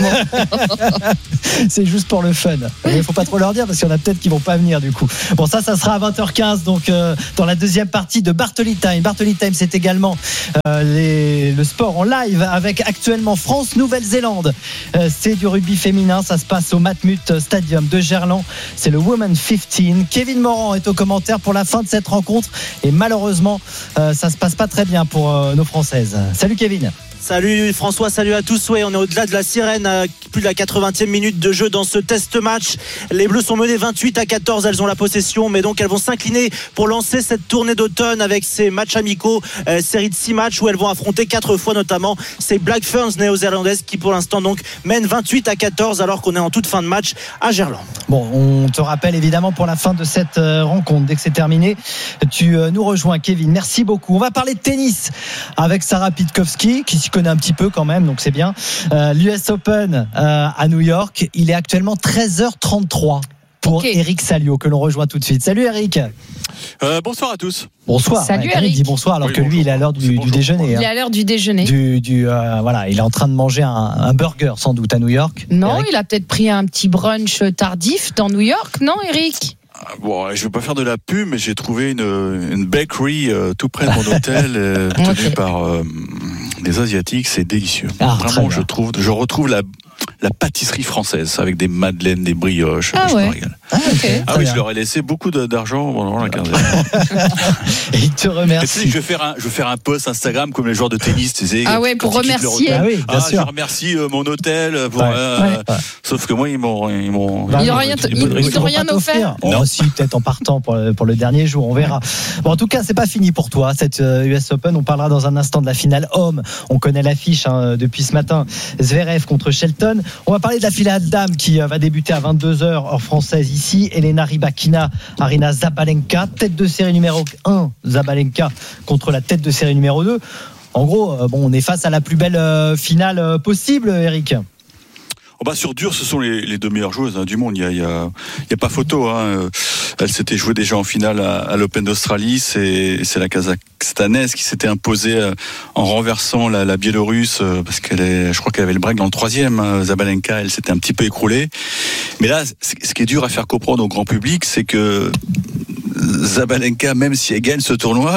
C'est juste pour le fun. Il ne faut pas trop leur dire parce qu'il y en a peut-être qui vont pas venir du coup. Bon, ça, ça sera à vingt heures quinze donc euh, dans la deuxième partie de Bartoli Time. Bartoli Time, c'est également euh, les, le sport en live avec actuellement France-Nouvelle-Zélande. Euh, c'est du rugby féminin. Ça se passe au Matmut Stadium de Gerland. C'est le Women quinze. Kevin Morand est au commentaire pour la fin de cette rencontre et malheureusement, euh, ça se passe pas très bien pour euh, nos Françaises. Salut Kevin. Salut François, salut à tous. Ouais, on est au-delà de la sirène, à plus de la quatre-vingtième minute de jeu dans ce test match. Les Bleus sont menés vingt-huit à quatorze, elles ont la possession, mais donc elles vont s'incliner pour lancer cette tournée d'automne avec ces matchs amicaux, euh, série de six matchs où elles vont affronter quatre fois notamment ces Black Ferns néo-zélandaises qui pour l'instant donc mènent vingt-huit à quatorze alors qu'on est en toute fin de match à Gerland. Bon, on te rappelle évidemment pour la fin de cette rencontre, dès que c'est terminé, tu nous rejoins Kevin. Merci beaucoup. On va parler de tennis avec Sarah Pitkowski qui s'y connaît un petit peu quand même, donc c'est bien. Euh, L'U S Open euh, à New York, il est actuellement treize heures trente-trois pour okay. Eric Salio que l'on rejoint tout de suite. Salut Eric. Euh, bonsoir à tous. Bonsoir. Salut ouais, Eric. Dit bonsoir alors oui, que bonjour. lui il est à l'heure du, du déjeuner. Il hein. est à l'heure du déjeuner. Du, du euh, voilà, il est en train de manger un, un burger sans doute à New York. Non, Eric. Il a peut-être pris un petit brunch tardif dans New York, non Eric? Bon, je ne vais pas faire de la pub, mais j'ai trouvé une, une bakery euh, tout près de mon hôtel, euh, tenue okay. par euh, des Asiatiques. C'est délicieux. Ah, vraiment, je trouve, je retrouve la la pâtisserie française avec des madeleines, des brioches. Ah je ouais. me régale. Ah, okay. ah oui, je leur ai laissé beaucoup de, d'argent pendant la quinzaine. Et il te remercie. Tu sais, je vais faire un, je vais faire un post Instagram comme les joueurs de tennis, tu sais. Ah ouais, pour remercier. Ah oui, bien ah, sûr. je remercie euh, mon hôtel. Pour, ouais. Euh, Ouais. Ouais. Sauf que moi, ils m'ont, ils m'ont. Ils n'ont rien, ils, ils, ils t'ont rien offert. Oh, non, si, peut-être en partant pour le, pour le dernier jour, on verra. Bon, en tout cas, c'est pas fini pour toi cette euh, U S Open. On parlera dans un instant de la finale homme. On connaît l'affiche hein, depuis ce matin. Zverev contre Shelton. On va parler de la finale dame qui va débuter à vingt-deux heures heure française ici. Elena Rybakina, Aryna Sabalenka, tête de série numéro un, Sabalenka contre la tête de série numéro deux. En gros, bon, on est face à la plus belle finale possible, Eric. Oh bah sur dur, ce sont les, les deux meilleures joueuses hein, du monde. Il y a, il y a, il y a pas photo. Hein. Elle s'était jouée déjà en finale à, à l'Open d'Australie. C'est, c'est la Kazakhstanaise qui s'était imposée en renversant la, la Biélorusse parce qu'elle est, je crois qu'elle avait le break dans le troisième. Hein. Sabalenka, elle s'était un petit peu écroulée. Mais là, ce qui est dur à faire comprendre au grand public, c'est que Sabalenka, même si elle gagne ce tournoi,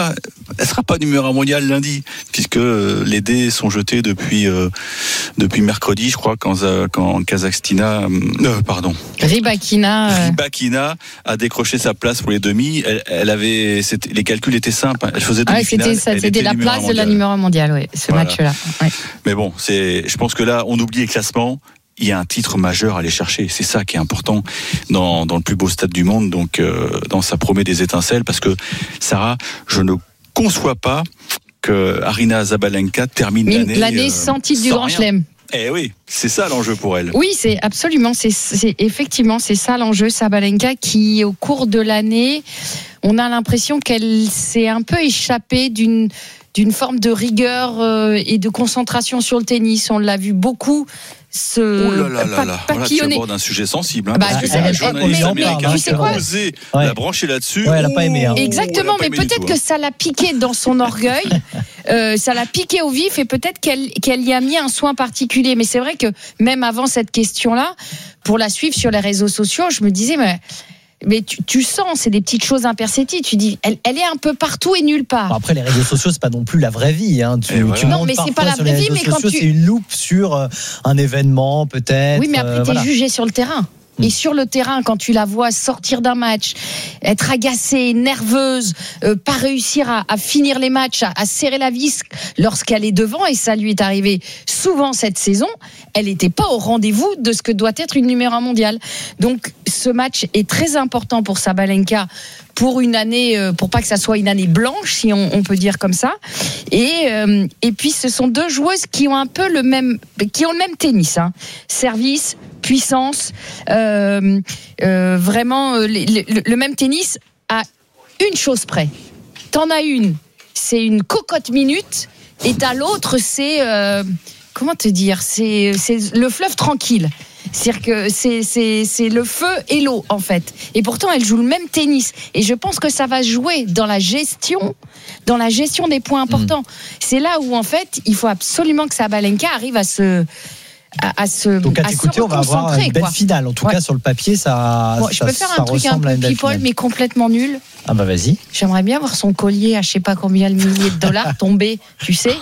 elle sera pas numéro un mondial lundi, puisque les dés sont jetés depuis euh, depuis mercredi, je crois, quand quand Kazakhstina, euh, pardon, Rybakina, euh... Rybakina a décroché sa place pour les demi. Elle, elle avait, les calculs étaient simples. Elle faisait demi-finale. Ah, c'était, c'était la place de la numéro un mondial, oui, ce voilà. match-là. Ouais. Mais bon, c'est, je pense que là, on oublie les classements. Il y a un titre majeur à aller chercher. C'est ça qui est important dans, dans le plus beau stade du monde. Donc, euh, dans ça promet des étincelles. Parce que, Sarah, je ne conçois pas que Aryna Sabalenka termine Mais l'année, l'année euh, sans titre du Grand Chelem. Eh oui, c'est ça l'enjeu pour elle. Oui, c'est absolument, c'est, c'est effectivement, c'est ça l'enjeu. Sabalenka qui, au cours de l'année, on a l'impression qu'elle s'est un peu échappée d'une d'une forme de rigueur euh, et de concentration sur le tennis. On l'a vu beaucoup se oh là là là là. Voilà, tu abordes un sujet sensible. Hein, bah, parce je que sais, la elle, journaliste mais, américaine mais, qui a osé ouais. la brancher là-dessus. Ouais, elle a pas aimé. Hein. Exactement, oh, mais peut-être tout, que hein. ça l'a piqué dans son orgueil. euh, ça l'a piqué au vif et peut-être qu'elle, qu'elle y a mis un soin particulier. Mais c'est vrai que même avant cette question-là, pour la suivre sur les réseaux sociaux, je me disais, mais... Mais tu, tu sens, c'est des petites choses imperceptibles. Tu dis, elle, elle est un peu partout et nulle part. Bon, après, les réseaux sociaux, c'est pas non plus la vraie vie. Hein. Tu, voilà. tu non, mais c'est pas la vraie vie, mais quand sociaux, tu. C'est une loupe sur euh, un événement, peut-être. Oui, mais après, euh, t'es voilà. jugé sur le terrain. Et sur le terrain, quand tu la vois sortir d'un match, être agacée, nerveuse, euh, pas réussir à, à finir les matchs, à, à serrer la vis lorsqu'elle est devant, et ça lui est arrivé souvent cette saison, elle n'était pas au rendez-vous de ce que doit être une numéro un mondiale. Donc ce match est très important pour Sabalenka, pour une année, euh, pour pas que ça soit une année blanche, si on, on peut dire comme ça. Et, euh, et puis ce sont deux joueuses qui ont un peu le même, qui ont le même tennis, hein. Service, puissance, euh, euh, vraiment euh, le, le même tennis à une chose près. T'en as une, c'est une cocotte minute, et t'as l'autre, c'est euh, comment te dire, c'est, c'est le fleuve tranquille. C'est-à-dire que c'est, c'est, c'est le feu et l'eau, en fait. Et pourtant, elle joue le même tennis. Et je pense que ça va jouer dans la gestion, dans la gestion des points importants. Mmh. C'est là où, en fait, il faut absolument que Sabalenka arrive à se... À, à se Donc à à t'écouter, on va avoir une belle quoi. finale. En tout ouais. cas, sur le papier, ça. Bon, ça, je peux faire ça un truc un peu people, mais complètement nul. Ah bah vas-y. J'aimerais bien voir son collier à je sais pas combien de milliers de dollars tomber, tu sais.